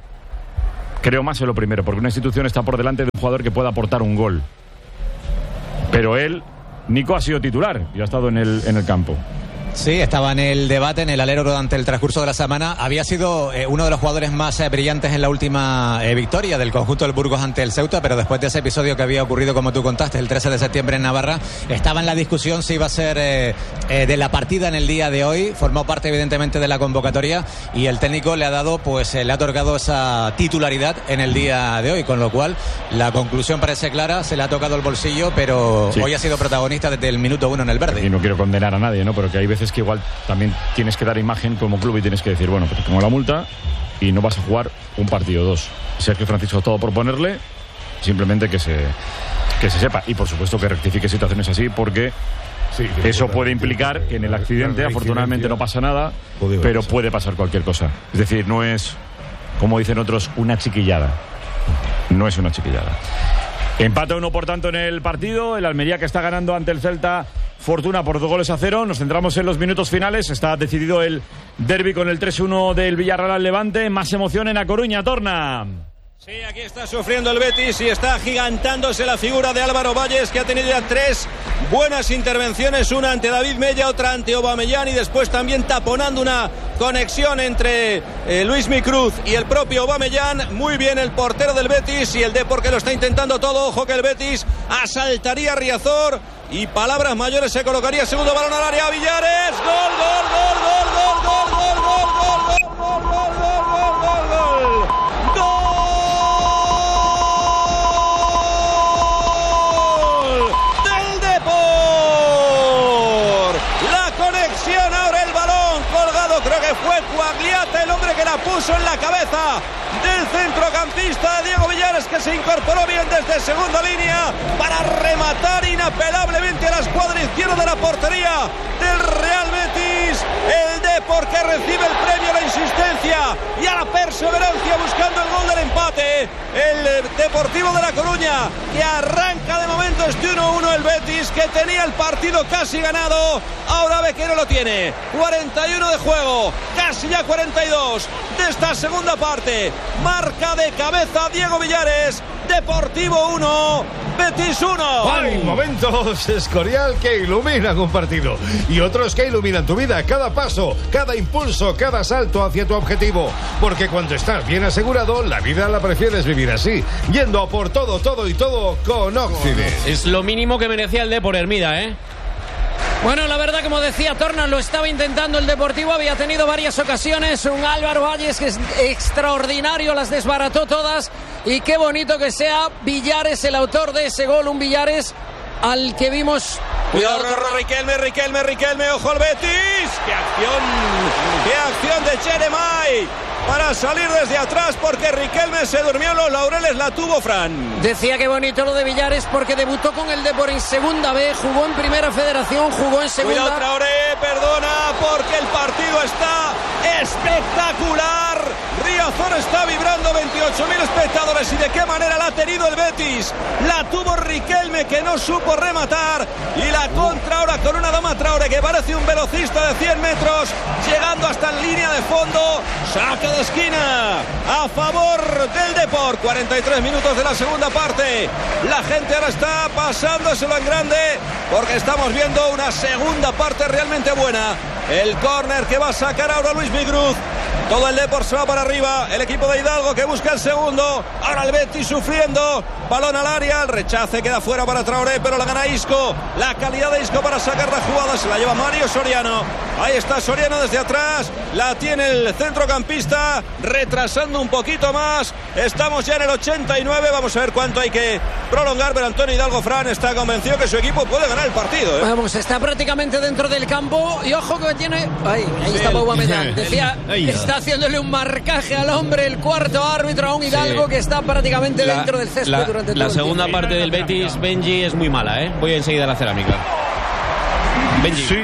porque una institución está por delante de un jugador que pueda aportar un gol. Pero Nico ha sido titular y ha estado en el campo. Sí, estaba en el debate, en el alero durante el transcurso de la semana. Había sido uno de los jugadores más brillantes en la última victoria del conjunto del Burgos ante el Ceuta, pero después de ese episodio que había ocurrido, como tú contaste, el 13 de septiembre en Navarra, estaba en la discusión si iba a ser de la partida en el día de hoy. Formó parte evidentemente de la convocatoria y el técnico le ha otorgado esa titularidad en el día de hoy, con lo cual la conclusión parece clara, se le ha tocado el bolsillo, pero sí, hoy ha sido protagonista desde el minuto 1 en el verde. Y no quiero condenar a nadie, ¿no? Pero que hay veces es que igual también tienes que dar imagen como club y tienes que decir, bueno, pues te pongo la multa y no vas a jugar un partido o 2. Sergio Francisco todo por ponerle, simplemente que se sepa. Y por supuesto que rectifique situaciones así, porque eso puede implicar que en el accidente, afortunadamente no pasa nada, pero puede pasar cualquier cosa. Es decir, no es, como dicen otros, una chiquillada. No es una chiquillada. Empate 1 por tanto en el partido. El Almería que está ganando ante el Celta Fortuna por 2-0. Nos centramos en los minutos finales. Está decidido el derbi con el 3-1 del Villarreal al Levante. Más emoción en A Coruña, Torna. Sí, aquí está sufriendo el Betis y está agigantándose la figura de Álvaro Valles, que ha tenido ya 3 buenas intervenciones, una ante David Mella, otra ante Aubameyang, y después también taponando una conexión entre Luismi Cruz y el propio Aubameyang. Muy bien el portero del Betis, y el Depor que lo está intentando todo. Ojo que el Betis asaltaría a Riazor y palabras mayores se colocaría. Segundo balón al área, Villares, gol, gol, gol, gol, gol, gol, gol, gol, gol, gol, gol, gol, gol, gol, gol, gol. Creo que fue Coagliata el hombre que la puso en la cabeza del centrocampista Diego Villares, que se incorporó bien desde segunda línea para rematar inapelablemente a la escuadra izquierda de la portería del Real Betis. El Depor que recibe el premio a la insistencia y a la perseverancia buscando el gol del empate. El Deportivo de La Coruña que arranca de momento este 1-1. El Betis que tenía el partido casi ganado, ahora ve que no lo tiene. 41 de juego, casi ya 42 de esta segunda parte. Marca de cabeza Diego Villares. Deportivo 1, Betis 1. Hay momentos, Escorial, que iluminan un partido y otros que iluminan tu vida. Cada paso, cada impulso, cada salto hacia tu objetivo. Porque cuando estás bien asegurado, la vida la prefieres vivir así, yendo a por todo, todo y todo con Occident. Es lo mínimo que merecía el Depor, Hermida, ¿eh? Bueno, la verdad, como decía Torna, lo estaba intentando el Deportivo, había tenido varias ocasiones, un Álvaro Valles que es extraordinario, las desbarató todas, y qué bonito que sea Villares el autor de ese gol, un Villares al que vimos... Cuidado, Riquelme, ojo al Betis. ¡Qué acción de Jeremai! Para salir desde atrás, porque Riquelme se durmió en los laureles, la tuvo Fran. Decía que bonito lo de Villares porque debutó con el Depor en segunda B, jugó en primera federación, jugó en segunda. Cuidado, Traoré, perdona, porque el partido está espectacular. Riazor está vibrando, 28.000 espectadores, y de qué manera la ha tenido el Betis. La tuvo Riquelme, que no supo rematar, y la contra ahora con una Adama Traoré que parece un velocista de 100 metros, llegando hasta en línea de fondo. Saque de esquina a favor del Depor. 43 minutos de la segunda parte. La gente ahora está pasándoselo en grande, porque estamos viendo una segunda parte realmente buena. El córner que va a sacar ahora Luis Cruz. Todo el Depor se va para arriba. El equipo de Hidalgo que busca el segundo. Ahora el Betis sufriendo. Balón al área. El rechace queda fuera para Traoré, pero la gana Isco. La calidad de Isco para sacar la jugada. Se la lleva Mario Soriano. Ahí está Soriano desde atrás. La tiene el centrocampista. Retrasando un poquito más. Estamos ya en el 89. Vamos a ver cuánto hay que prolongar. Pero Antonio Hidalgo, Fran, está convencido que su equipo puede ganar el partido, ¿eh? Vamos, está prácticamente dentro del campo. Y ojo que tiene... Ahí está Aubameyang. Decía... Está haciéndole un marcaje al hombre, el cuarto árbitro, a un Hidalgo que está prácticamente dentro del césped durante todo la el segunda tiempo. parte del Betis, Benji, es muy mala, ¿eh? Voy enseguida a la cerámica. Benji. Sí,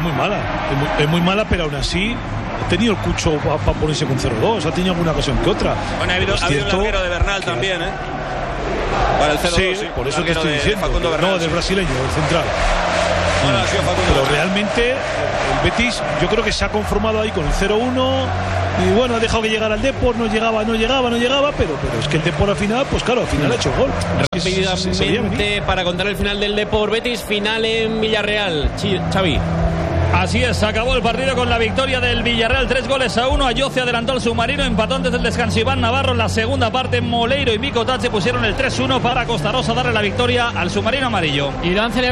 es muy mala, pero aún así ha tenido el cucho para ponerse con 0-2, ha tenido alguna ocasión que otra. Bueno, ha habido un larguero de Bernal también, ¿eh? Para el 0-2, sí, por eso te estoy diciendo. No, del brasileño, del central. Bueno, pero realmente el Betis yo creo que se ha conformado ahí con el 0-1 y bueno, ha dejado que llegara al Depor, no llegaba, pero es que el Depor al final, pues claro, al final ha hecho gol. Rápidamente para contar el final del Depor Betis, final en Villarreal. Xavi. Así es, acabó el partido con la victoria del Villarreal, 3-1. Ayoce adelantó al Submarino, empató antes del descanso Iván Navarro. En la segunda parte, Moleiro y Mico Tache pusieron el 3-1 para Costa Rosa darle la victoria al Submarino amarillo. Y